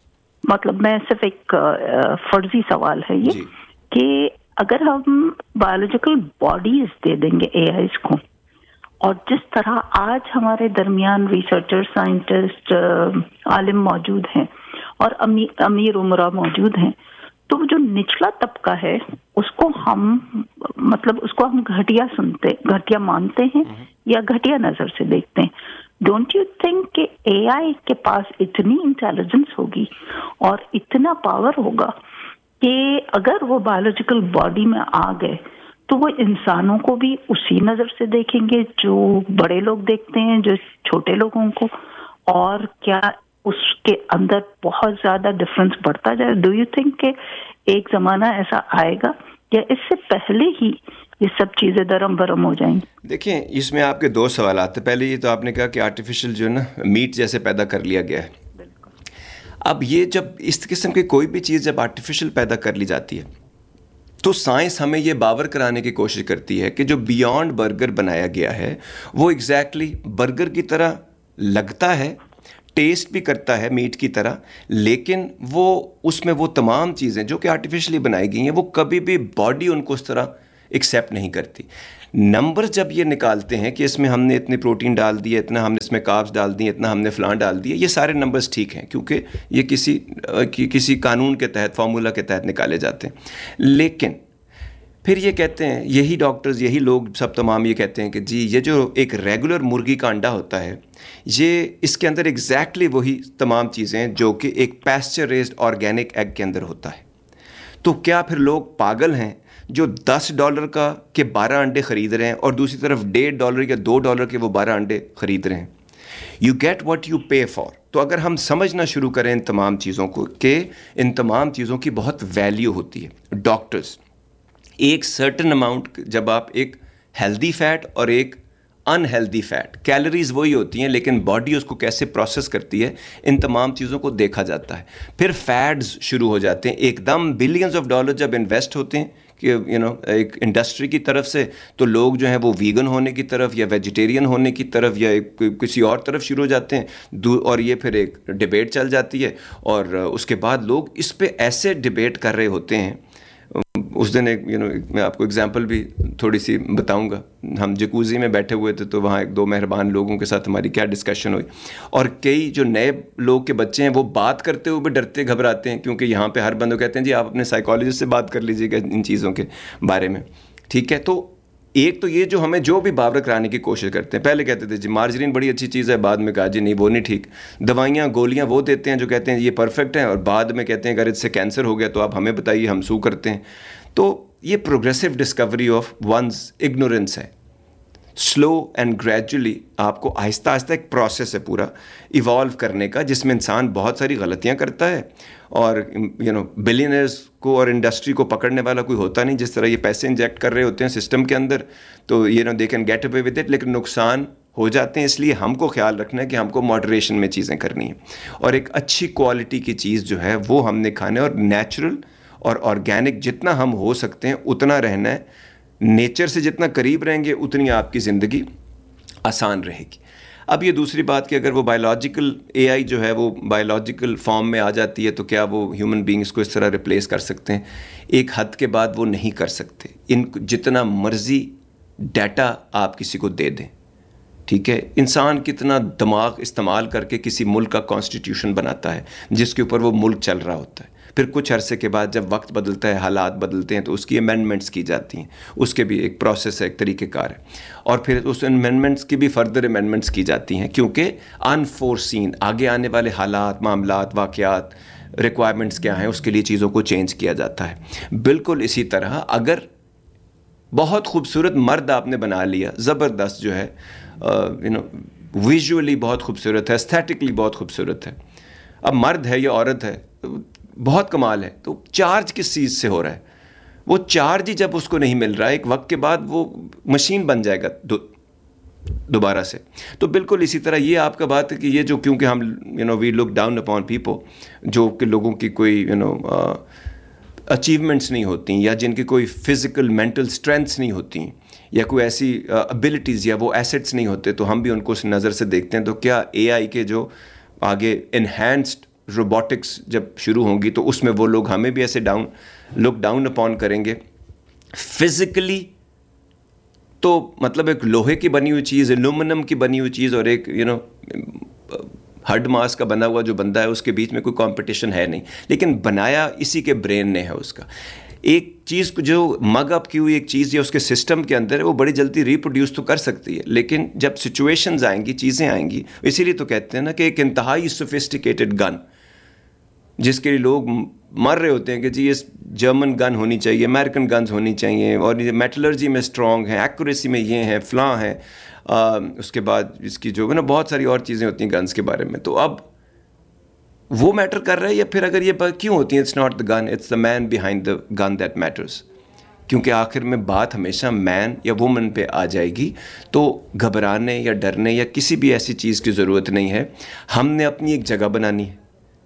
مطلب, میں صرف ایک فرضی سوال ہے یہ, کہ اگر ہم بایولوجیکل باڈیز دے دیں گے اے آئیز کو, اور جس طرح آج ہمارے درمیان ریسرچر, سائنٹسٹ, عالم موجود ہیں اور امیر عمرہ موجود ہیں, تو جو نچلا طبقہ ہے اس کو ہم مطلب اس کو ہم گھٹیا سنتے, گھٹیا مانتے ہیں یا گھٹیا نظر سے دیکھتے ہیں. ڈونٹ یو تھنک کہ اے آئی کے پاس اتنی انٹیلیجنس ہوگی اور اتنا پاور ہوگا کہ اگر وہ بایولوجیکل باڈی میں آ گئے تو وہ انسانوں کو بھی اسی نظر سے دیکھیں گے جو بڑے لوگ دیکھتے ہیں, جو چھوٹے لوگوں کو, اور کیا اس کے اندر بہت زیادہ ڈفرنس بڑھتا جائے؟ ڈو یو تھنک کہ ایک زمانہ ایسا آئے گا یا اس سے پہلے ہی یہ سب چیزیں درم برم ہو جائیں گی؟ دیکھیں اس میں آپ کے دو سوالات ہیں. پہلے یہ تو آپ نے کہا کہ آرٹیفیشل جو ہے نا میٹ جیسے پیدا کر لیا گیا ہے. اب یہ جب اس قسم کی کوئی بھی چیز جب آرٹیفیشل پیدا کر لی جاتی ہے تو سائنس ہمیں یہ باور کرانے کی کوشش کرتی ہے کہ جو بیانڈ برگر بنایا گیا ہے وہ ایگزیکٹلی برگر کی طرح لگتا ہے, ٹیسٹ بھی کرتا ہے میٹ کی طرح, لیکن وہ اس میں وہ تمام چیزیں جو کہ آرٹیفیشلی بنائی گئی ہیں وہ کبھی بھی باڈی ان کو اس طرح ایکسیپٹ نہیں کرتی. نمبر جب یہ نکالتے ہیں کہ اس میں ہم نے اتنے پروٹین ڈال دیے, اتنا ہم نے اس میں کاربس ڈال دیے, اتنا ہم نے فلان ڈال دیے, یہ سارے نمبرز ٹھیک ہیں کیونکہ یہ کسی کسی قانون کے تحت, فارمولا کے تحت نکالے جاتے ہیں. لیکن پھر یہ کہتے ہیں یہی ڈاکٹرز, یہی لوگ سب تمام یہ کہتے ہیں کہ جی یہ جو ایک ریگولر مرغی کا انڈا ہوتا ہے یہ اس کے اندر ایگزیکٹلی وہی تمام چیزیں جو کہ ایک پیسچرائزڈ آرگینک ایگ کے اندر ہوتا ہے. تو کیا پھر لوگ پاگل ہیں جو دس ڈالر کا کے بارہ انڈے خرید رہے ہیں اور دوسری طرف ڈیڑھ ڈالر یا دو ڈالر کے وہ بارہ انڈے خرید رہے ہیں؟ You get what you pay for. تو اگر ہم سمجھنا شروع کریں ان تمام چیزوں کو کہ ان تمام چیزوں کی بہت ویلیو ہوتی ہے. ڈاکٹرز ایک سرٹن اماؤنٹ, جب آپ ایک ہیلدی فیٹ اور ایک انہیلدی فیٹ, کیلریز وہی ہوتی ہیں لیکن باڈی اس کو کیسے پروسیس کرتی ہے, ان تمام چیزوں کو دیکھا جاتا ہے. پھر فیڈز شروع ہو جاتے ہیں, ایک دم بلینز آف ڈالر جب انویسٹ ہوتے ہیں کہ یو نو ایک انڈسٹری کی طرف سے, تو لوگ جو ہیں وہ ویگن ہونے کی طرف یا ویجیٹیرین ہونے کی طرف یا کسی اور طرف شروع ہو جاتے ہیں, اور یہ پھر ایک ڈبیٹ چل جاتی ہے اور اس کے بعد لوگ اس پہ ایسے ڈبیٹ کر رہے ہوتے ہیں. اس دن ایک یو نو میں آپ کو اگزامپل بھی تھوڑی سی بتاؤں گا. ہم جکوزی میں بیٹھے ہوئے تھے تو وہاں ایک دو مہربان لوگوں کے ساتھ ہماری کیا ڈسکشن ہوئی, اور کئی جو نئے لوگ کے بچے ہیں وہ بات کرتے ہوئے بھی ڈرتے گھبراتے ہیں کیونکہ یہاں پہ ہر بندوں کہتے ہیں جی آپ اپنے سائیکالوجسٹ سے بات کر لیجیے گا ان چیزوں کے بارے میں. ٹھیک ہے, تو ایک تو یہ جو ہمیں جو بھی باور کرانے کی کوشش کرتے ہیں, پہلے کہتے تھے جی مارجرین بڑی اچھی چیز ہے, بعد میں کہا جی نہیں وہ نہیں ٹھیک. دوائیاں گولیاں وہ دیتے ہیں جو کہتے ہیں یہ پرفیکٹ ہیں, اور بعد میں کہتے ہیں اگر اس سے کینسر ہو گیا تو آپ ہمیں بتائیے, ہم سو کرتے ہیں. تو یہ progressive Discovery of ones ignorance ہے. سلو اینڈ گریجولی آپ کو آہستہ آہستہ ایک پروسیس ہے پورا ایوالو کرنے کا, جس میں انسان بہت ساری غلطیاں کرتا ہے, اور یو نو بلینئرز کو اور انڈسٹری کو پکڑنے والا کوئی ہوتا نہیں. جس طرح یہ پیسے انجیکٹ کر رہے ہوتے ہیں سسٹم کے اندر تو you know they can get away with it, لیکن نقصان ہو جاتے ہیں. اس لیے ہم کو خیال رکھنا ہے کہ ہم کو ماڈریشن میں چیزیں کرنی ہیں, اور ایک اچھی کوالٹی کی چیز جو ہے وہ ہم نے کھانا ہے, اور نیچرل اور آرگینک جتنا ہم ہو سکتے ہیں اتنا رہنا ہے. نیچر سے جتنا قریب رہیں گے اتنی آپ کی زندگی آسان رہے گی. اب یہ دوسری بات کہ اگر وہ بایولوجیکل اے آئی جو ہے وہ بایولوجیکل فارم میں آ جاتی ہے تو کیا وہ ہیومن بینگس کو اس طرح ریپلیس کر سکتے ہیں؟ ایک حد کے بعد وہ نہیں کر سکتے. ان جتنا مرضی ڈیٹا آپ کسی کو دے دیں, ٹھیک ہے, انسان کتنا دماغ استعمال کر کے کسی ملک کا کانسٹیٹیوشن بناتا ہے جس کے اوپر وہ ملک چل رہا ہوتا ہے. پھر کچھ عرصے کے بعد جب وقت بدلتا ہے, حالات بدلتے ہیں, تو اس کی امینڈمنٹس کی جاتی ہیں. اس کے بھی ایک پروسیس ہے, ایک طریقہ کار ہے, اور پھر اس امینڈمنٹس کی بھی فردر امینڈمنٹس کی جاتی ہیں کیونکہ انفورسین آگے آنے والے حالات, معاملات, واقعات, ریکوائرمنٹس کیا ہیں, اس کے لیے چیزوں کو چینج کیا جاتا ہے. بالکل اسی طرح اگر بہت خوبصورت مرد آپ نے بنا لیا, زبردست جو ہے یو نو ویژولی بہت خوبصورت ہے, استھیٹکلی بہت خوبصورت ہے, اب مرد ہے یا عورت ہے بہت کمال ہے, تو چارج کس چیز سے ہو رہا ہے؟ وہ چارج ہی جب اس کو نہیں مل رہا ہے ایک وقت کے بعد وہ مشین بن جائے گا دو دوبارہ سے. تو بالکل اسی طرح یہ آپ کا بات ہے کہ یہ جو کیونکہ ہم you know we look down upon people جو کہ لوگوں کی کوئی یو نو اچیومنٹس نہیں ہوتی یا جن کی کوئی فزیکل مینٹل اسٹرینتھس نہیں ہوتی یا کوئی ایسی ابیلٹیز یا وہ ایسٹس نہیں ہوتے, تو ہم بھی ان کو اس نظر سے دیکھتے ہیں. تو کیا اے آئی کے جو آگے انہینسڈ روبوٹکس جب شروع ہوں گی تو اس میں وہ لوگ ہمیں بھی ایسے ڈاؤن لک ڈاؤن اپون کریں گے فزیکلی؟ تو مطلب ایک لوہے کی بنی ہوئی چیز, ایلومینم کی بنی ہوئی چیز, اور ایک یو نو ہڈ ماس کا بنا ہوا جو بندہ ہے, اس کے بیچ میں کوئی کمپٹیشن ہے نہیں, لیکن بنایا اسی کے برین نے ہے. اس کا ایک چیز کو جو مگ اپ کی ہوئی ایک چیز یا اس کے سسٹم کے اندر ہے وہ بڑی جلدی ریپروڈیوس تو کر سکتی ہے, لیکن جب سچویشنز آئیں گی, چیزیں آئیں گی, اسی لیے تو کہتے ہیں نا کہ ایک انتہائی سوفسٹیکیٹڈ گن جس کے لیے لوگ مر رہے ہوتے ہیں کہ جی یہ جرمن گن ہونی چاہیے, امریکن گنز ہونی چاہیے, اور یہ میٹلرجی میں اسٹرانگ ہیں, ایکوریسی میں یہ ہیں, فلاں ہیں, اس کے بعد اس کی جو ہے نا بہت ساری اور چیزیں ہوتی ہیں گنز کے بارے میں. تو اب وہ میٹر کر رہا ہے, یا پھر اگر یہ کیوں ہوتی ہیں؟ It's not the gun, it's the main behind the gun that matters. کیونکہ آخر میں بات ہمیشہ مین یا وومن پہ آ جائے گی. تو گھبرانے یا ڈرنے یا کسی بھی ایسی چیز کی ضرورت نہیں ہے. ہم نے اپنی ایک جگہ بنانی ہے.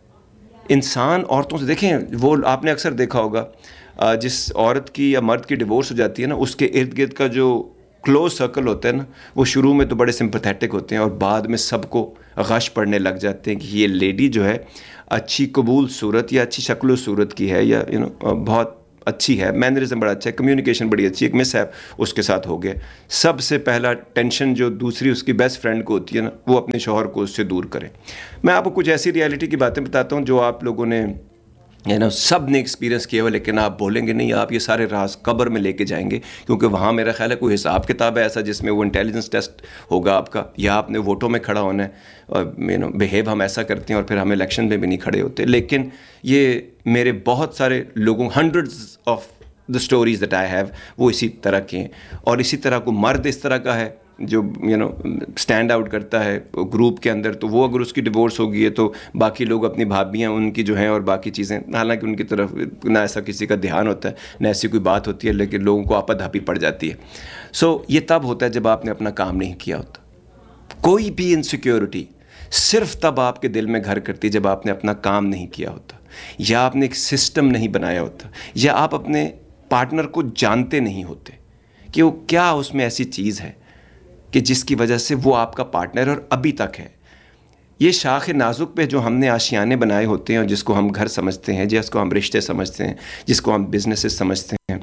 انسان عورتوں سے دیکھیں, وہ آپ نے اکثر دیکھا ہوگا جس عورت کی یا مرد کی ڈیورس ہو جاتی ہے نا, اس کے ارد گرد کا جو کلوز سرکل ہوتا ہے نا, وہ شروع میں تو بڑے سمپتھیٹک ہوتے ہیں اور بعد میں سب کو غش پڑنے لگ جاتے ہیں کہ یہ لیڈی جو ہے اچھی قبول صورت یا اچھی شکل و صورت کی ہے, یا یو نو بہت اچھی ہے, مینرزم بڑا اچھا ہے, کمیونیکیشن بڑی اچھی ہے. ایک مس ہے اس کے ساتھ ہو گیا. سب سے پہلا ٹینشن جو دوسری اس کی بیسٹ فرینڈ کو ہوتی ہے نا, وہ اپنے شوہر کو اس سے دور کرے. میں آپ کو کچھ ایسی ریالٹی کی باتیں بتاتا ہوں جو آپ لوگوں نے یو نو سب نے ایکسپیرینس کیا ہوا, لیکن آپ بولیں گے نہیں, آپ یہ سارے راز قبر میں لے کے جائیں گے, کیونکہ وہاں میرا خیال ہے کوئی حساب کتاب ہے ایسا جس میں وہ انٹیلیجنس ٹیسٹ ہوگا آپ کا, یا آپ نے ووٹوں میں کھڑا ہونا ہے, اور یو نو بیہیو ہم ایسا کرتے ہیں اور پھر ہم الیکشن میں بھی نہیں کھڑے ہوتے. لیکن یہ میرے بہت سارے لوگوں, hundreds of the stories that I have, وہ اسی طرح کے ہیں. اور اسی طرح کو مرد اس طرح کا ہے جو یو نو اسٹینڈ آؤٹ کرتا ہے گروپ کے اندر, تو وہ اگر اس کی ڈیورس ہو گئی ہے تو باقی لوگ اپنی بھابیاں ان کی جو ہیں اور باقی چیزیں, حالانکہ ان کی طرف نہ ایسا کسی کا دھیان ہوتا ہے نہ ایسی کوئی بات ہوتی ہے, لیکن لوگوں کو آپا دھاپی پڑ جاتی ہے. سو یہ تب ہوتا ہے جب آپ نے اپنا کام نہیں کیا ہوتا. کوئی بھی انسیکیورٹی صرف تب آپ کے دل میں گھر کرتی ہے جب آپ نے اپنا کام نہیں کیا ہوتا, یا آپ نے ایک سسٹم نہیں بنایا ہوتا, یا آپ اپنے پارٹنر کو جانتے نہیں ہوتے کہ وہ کیا اس میں ایسی چیز ہے کہ جس کی وجہ سے وہ آپ کا پارٹنر اور ابھی تک ہے. یہ شاخ نازک پہ جو ہم نے آشیانے بنائے ہوتے ہیں اور جس کو ہم گھر سمجھتے ہیں, جس کو ہم رشتے سمجھتے ہیں, جس کو ہم بزنسز سمجھتے ہیں,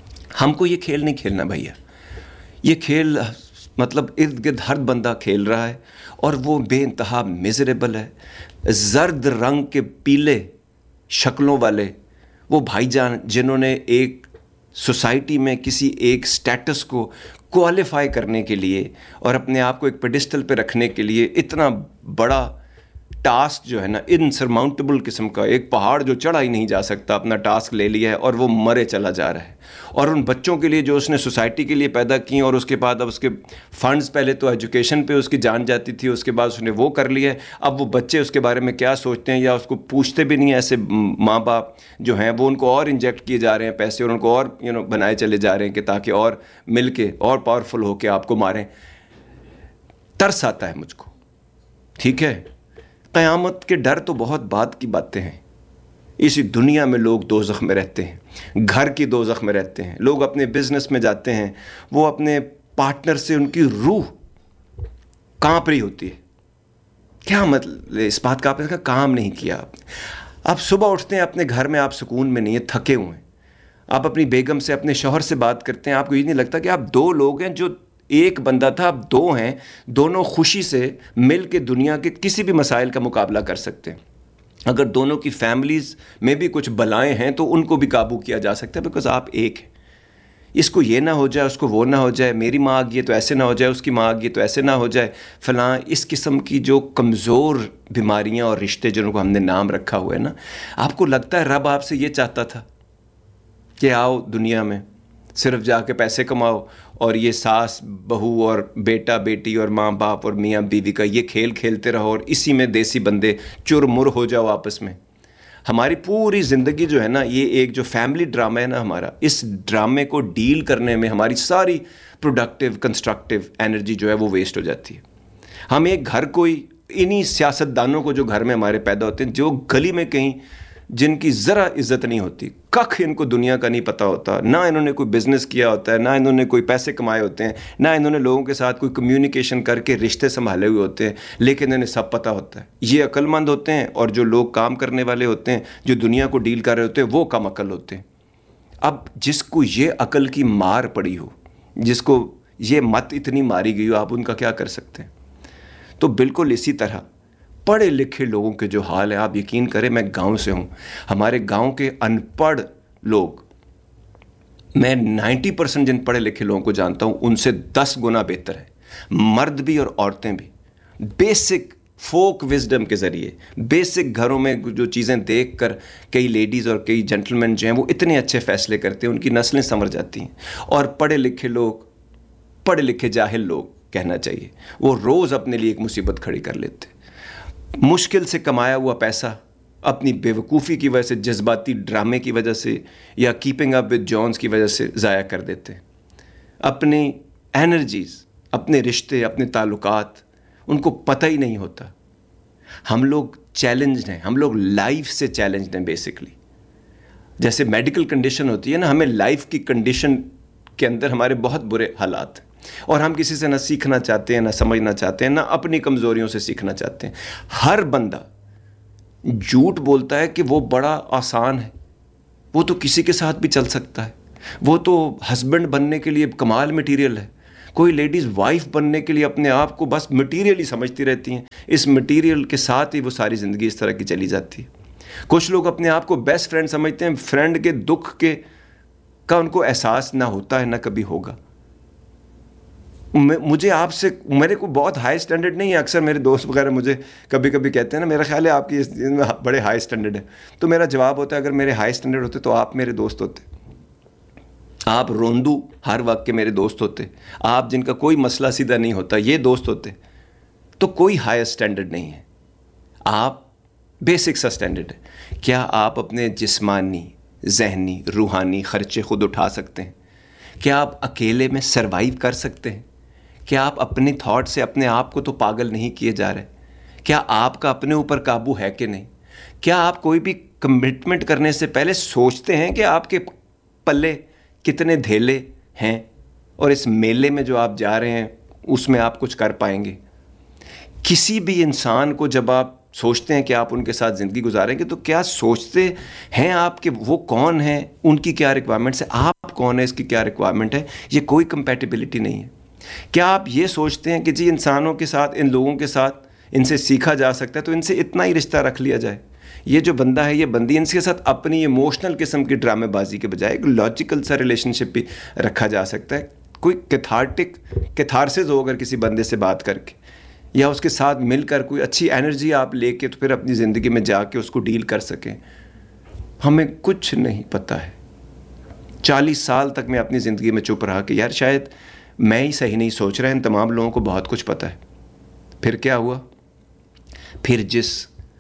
ہم کو یہ کھیل نہیں کھیلنا بھیا. یہ کھیل مطلب ارد گرد ہر بندہ کھیل رہا ہے اور وہ بے انتہا میزریبل ہے. زرد رنگ کے پیلے شکلوں والے وہ بھائی جان جنہوں نے ایک سوسائٹی میں کسی ایک سٹیٹس کو کوالیفائی کرنے کے لیے اور اپنے آپ کو ایک پیڈسٹل پہ رکھنے کے لیے اتنا بڑا ٹاسک جو ہے نا, انسرماؤنٹیبل قسم کا ایک پہاڑ جو چڑھا ہی نہیں جا سکتا, اپنا ٹاسک لے لیا ہے اور وہ مرے چلا جا رہا ہے. اور ان بچوں کے لیے جو اس نے سوسائٹی کے لیے پیدا کی, اور اس کے بعد اب اس کے فنڈز, پہلے تو ایجوکیشن پہ اس کی جان جاتی تھی, اس کے بعد اس نے وہ کر لیا ہے. اب وہ بچے اس کے بارے میں کیا سوچتے ہیں یا اس کو پوچھتے بھی نہیں ہیں. ایسے ماں باپ جو ہیں وہ ان کو اور انجیکٹ کیے جا رہے ہیں پیسے, اور ان کو اور یو نو بنائے چلے جا رہے ہیں کہ تاکہ اور مل کے اور پاورفل ہو کے آپ کو ماریں. ترس آتا ہے مجھ کو. ٹھیک ہے, قیامت کے ڈر تو بہت بعد کی باتیں ہیں. اسی دنیا میں لوگ دوزخ میں رہتے ہیں, گھر کی دوزخ میں رہتے ہیں. لوگ اپنے بزنس میں جاتے ہیں, وہ اپنے پارٹنر سے ان کی روح کانپ رہی ہوتی ہے. کیا مطلب اس بات کا, آپ نے کہا کام نہیں کیا آپ نے. آپ صبح اٹھتے ہیں اپنے گھر میں, آپ سکون میں نہیں ہیں, تھکے ہوئے ہیں. آپ اپنی بیگم سے, اپنے شوہر سے بات کرتے ہیں, آپ کو یہ نہیں لگتا کہ آپ دو لوگ ہیں, جو ایک بندہ تھا اب دو ہیں, دونوں خوشی سے مل کے دنیا کے کسی بھی مسائل کا مقابلہ کر سکتے ہیں. اگر دونوں کی فیملیز میں بھی کچھ بلائیں ہیں تو ان کو بھی قابو کیا جا سکتا ہے, بیکاز آپ ایک ہیں. اس کو یہ نہ ہو جائے, اس کو وہ نہ ہو جائے, میری ماں آ گئی تو ایسے نہ ہو جائے, اس کی ماں آ گئی تو ایسے نہ ہو جائے, فلاں. اس قسم کی جو کمزور بیماریاں اور رشتے جنہوں کو ہم نے نام رکھا ہوا ہے نا, آپ کو لگتا ہے رب آپ سے یہ چاہتا تھا کہ آؤ دنیا میں صرف جا کے پیسے کماؤ, اور یہ ساس بہو اور بیٹا بیٹی اور ماں باپ اور میاں بیوی کا یہ کھیل کھیلتے رہو, اور اسی میں دیسی بندے چر مر ہو جاؤ آپس میں. ہماری پوری زندگی جو ہے نا, یہ ایک جو فیملی ڈرامہ ہے نا ہمارا, اس ڈرامے کو ڈیل کرنے میں ہماری ساری پروڈکٹیو کنسٹرکٹیو انرجی جو ہے وہ ویسٹ ہو جاتی ہے. ہم ایک گھر کوئی انہی سیاست دانوں کو جو گھر میں ہمارے پیدا ہوتے ہیں, جو گلی میں کہیں جن کی ذرا عزت نہیں ہوتی, کخ ان کو دنیا کا نہیں پتہ ہوتا, نہ انہوں نے کوئی بزنس کیا ہوتا ہے, نہ انہوں نے کوئی پیسے کمائے ہوتے ہیں, نہ انہوں نے لوگوں کے ساتھ کوئی کمیونیکیشن کر کے رشتے سنبھالے ہوئے ہوتے ہیں, لیکن انہیں سب پتہ ہوتا ہے. یہ عقل مند ہوتے ہیں, اور جو لوگ کام کرنے والے ہوتے ہیں, جو دنیا کو ڈیل کر رہے ہوتے ہیں, وہ کم عقل ہوتے ہیں. اب جس کو یہ عقل کی مار پڑی ہو, جس کو یہ مت اتنی ماری گئی ہو, آپ ان کا کیا کر سکتے ہیں؟ تو بالکل اسی طرح پڑھے لکھے لوگوں کے جو حال ہے, آپ یقین کریں, میں گاؤں سے ہوں, ہمارے گاؤں کے ان پڑھ لوگ, میں نائنٹی پرسنٹ جن پڑھے لکھے لوگوں کو جانتا ہوں ان سے دس گنا بہتر ہیں, مرد بھی اور عورتیں بھی. بیسک فوک وزڈم کے ذریعے, بیسک گھروں میں جو چیزیں دیکھ کر کئی لیڈیز اور کئی جنٹلمین جو ہیں وہ اتنے اچھے فیصلے کرتے ہیں, ان کی نسلیں سنور جاتی ہیں. اور پڑھے لکھے لوگ, پڑھے لکھے جاہل لوگ کہنا چاہیے, وہ روز اپنے لیے ایک مصیبت کھڑی کر لیتے. مشکل سے کمایا ہوا پیسہ اپنی بیوقوفی کی وجہ سے, جذباتی ڈرامے کی وجہ سے, یا کیپنگ اپ ود جونز کی وجہ سے ضائع کر دیتے ہیں. اپنی انرجیز, اپنے رشتے, اپنے تعلقات ان کو پتہ ہی نہیں ہوتا. ہم لوگ چیلنجڈ ہیں, ہم لوگ لائف سے چیلنجڈ ہیں بیسکلی. جیسے میڈیکل کنڈیشن ہوتی ہے نا, ہمیں لائف کی کنڈیشن کے اندر ہمارے بہت برے حالات ہیں, اور ہم کسی سے نہ سیکھنا چاہتے ہیں, نہ سمجھنا چاہتے ہیں, نہ اپنی کمزوریوں سے سیکھنا چاہتے ہیں. ہر بندہ جھوٹ بولتا ہے کہ وہ بڑا آسان ہے, وہ تو کسی کے ساتھ بھی چل سکتا ہے, وہ تو ہسبینڈ بننے کے لیے کمال مٹیریل ہے. کوئی لیڈیز وائف بننے کے لیے اپنے آپ کو بس مٹیریل ہی سمجھتی رہتی ہیں, اس مٹیریل کے ساتھ ہی وہ ساری زندگی اس طرح کی چلی جاتی ہے. کچھ لوگ اپنے آپ کو بیسٹ فرینڈ سمجھتے ہیں, فرینڈ کے دکھ کے کا ان کو احساس نہ ہوتا ہے نہ کبھی ہوگا. مجھے آپ سے, میرے کو بہت ہائی اسٹینڈرڈ نہیں ہے. اکثر میرے دوست وغیرہ مجھے کبھی کبھی کہتے ہیں نا, میرا خیال ہے آپ کی بڑے ہائی اسٹینڈرڈ ہے. تو میرا جواب ہوتا ہے, اگر میرے ہائی اسٹینڈرڈ ہوتے تو آپ میرے دوست ہوتے. آپ روندو ہر وقت کے میرے دوست ہوتے, آپ جن کا کوئی مسئلہ سیدھا نہیں ہوتا یہ دوست ہوتے. تو کوئی ہائی اسٹینڈرڈ نہیں ہے, آپ بیسک سا اسٹینڈرڈ ہے. کیا آپ اپنے جسمانی, ذہنی, روحانی خرچے خود اٹھا سکتے ہیں؟ کیا آپ اکیلے میں سروائیو کر سکتے ہیں؟ کیا آپ اپنی تھاٹ سے اپنے آپ کو تو پاگل نہیں کیے جا رہے؟ کیا آپ کا اپنے اوپر قابو ہے کہ نہیں؟ کیا آپ کوئی بھی کمٹمنٹ کرنے سے پہلے سوچتے ہیں کہ آپ کے پلے کتنے دھیلے ہیں, اور اس میلے میں جو آپ جا رہے ہیں اس میں آپ کچھ کر پائیں گے؟ کسی بھی انسان کو جب آپ سوچتے ہیں کہ آپ ان کے ساتھ زندگی گزاریں گے, تو کیا سوچتے ہیں آپ کہ وہ کون ہیں, ان کی کیا ریکوائرمنٹس ہیں, آپ کون ہیں, اس کی کیا ریکوائرمنٹ ہے؟ یہ کوئی کمپیٹیبلٹی نہیں ہے. کیا آپ یہ سوچتے ہیں کہ جی انسانوں کے ساتھ, ان لوگوں کے ساتھ ان سے سیکھا جا سکتا ہے تو ان سے اتنا ہی رشتہ رکھ لیا جائے؟ یہ جو بندہ ہے, یہ بندی, ان کے ساتھ اپنی ایموشنل قسم کی ڈرامے بازی کے بجائے ایک لاجیکل سا ریلیشن شپ بھی رکھا جا سکتا ہے. کوئی کیتھارٹک کیتھارسس ہو اگر کسی بندے سے بات کر کے, یا اس کے ساتھ مل کر کوئی اچھی انرجی آپ لے کے تو پھر اپنی زندگی میں جا کے اس کو ڈیل کر سکیں. ہمیں کچھ نہیں پتہ ہے. چالیس سال تک میں اپنی زندگی میں چپ رہا کہ یار شاید میں ہی صحیح نہیں سوچ رہا, ان تمام لوگوں کو بہت کچھ پتہ ہے. پھر کیا ہوا؟ پھر جس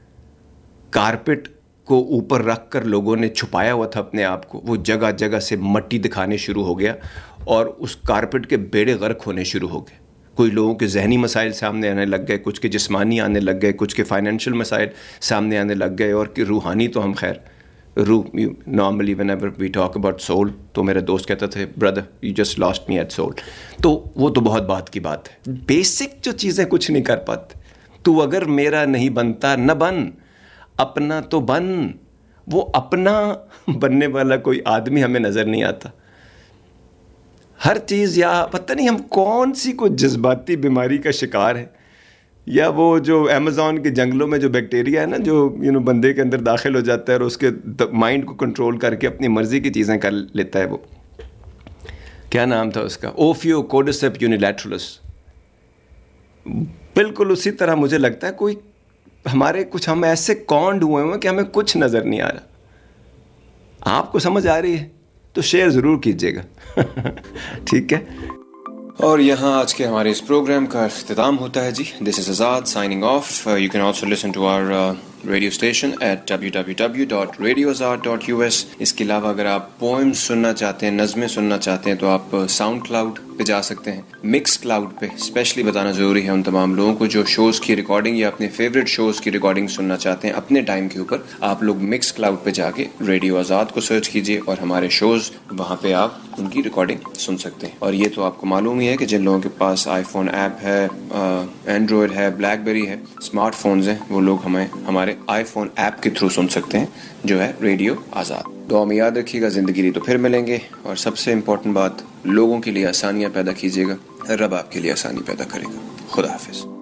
کارپٹ کو اوپر رکھ کر لوگوں نے چھپایا ہوا تھا اپنے آپ کو, وہ جگہ جگہ سے مٹی دکھانے شروع ہو گیا, اور اس کارپٹ کے بیڑے غرق ہونے شروع ہو گئے. کوئی لوگوں کے ذہنی مسائل سامنے آنے لگ گئے, کچھ کے جسمانی آنے لگ گئے, کچھ کے فائنینشیل مسائل سامنے آنے لگ گئے, اور کہ روحانی تو ہم خیر روح normally when ever we talk about civil, تو میرے دوست کہتا تھے brother you just last me at civil. تو وہ تو بہت بات کی بات ہے. بیسک جو چیزیں کچھ نہیں کر پاتے. تو اگر میرا نہیں بنتا نہ بن, اپنا تو بن. وہ اپنا بننے والا کوئی آدمی ہمیں نظر نہیں آتا. ہر چیز, یا پتہ نہیں ہم کون سی کوئی جذباتی بیماری کا شکار ہے, یا وہ جو امیزون کے جنگلوں میں جو بیکٹیریا ہے نا, جو یو نو بندے کے اندر داخل ہو جاتا ہے اور اس کے مائنڈ کو کنٹرول کر کے اپنی مرضی کی چیزیں کر لیتا ہے. وہ کیا نام تھا اس کا, اوفیو کوڈیسیپ یونیلیٹرلس. بالکل اسی طرح مجھے لگتا ہے کوئی ہمارے کچھ, ہم ایسے کونڈ ہوئے ہیں کہ ہمیں کچھ نظر نہیں آ رہا. آپ کو سمجھ آ رہی ہے تو شیئر ضرور کیجیے گا. ٹھیک ہے. اور یہاں آج کے ہمارے اس پروگرام کا اختتام ہوتا ہے جی. دس از آزاد signing off. You can also listen to our radio station at W W W dot radio Azad dot U S. اس کے علاوہ اگر آپ پوئم سننا چاہتے ہیں, نظمیں سننا چاہتے ہیں, تو آپ ساؤنڈ کلاؤڈ پہ جا سکتے ہیں. مکس کلاؤڈ پہ اسپیشلی بتانا ضروری ہے ان تمام لوگوں کو جو شوز کی ریکارڈنگ یا اپنے فیوریٹ شوز کی ریکارڈنگ سننا چاہتے ہیں اپنے ٹائم کے اوپر, آپ لوگ مکس کلاؤڈ پہ جا کے ریڈیو آزاد کو سرچ کیجیے اور ہمارے شوز وہاں پہ آپ ان کی ریکارڈنگ سن سکتے ہیں. اور یہ تو آپ کو معلوم ہی ہے کہ جن لوگوں کے پاس آئی فون ایپ ہے, اینڈرائڈ ہے, بلیک بیری ہے, اسمارٹ فونز ہیں, وہ لوگ ہمیں ہمارے آئی فون ایپ کے تھرو سن سکتے ہیں جو ہے ریڈیو آزاد. دعا میں یاد رکھیے گا, زندگی لی تو پھر ملیں گے. اور سب سے امپورٹنٹ بات, لوگوں کے لیے آسانیاں پیدا کیجیے گا, رب آپ کے لیے آسانی پیدا کرے گا. خدا حافظ.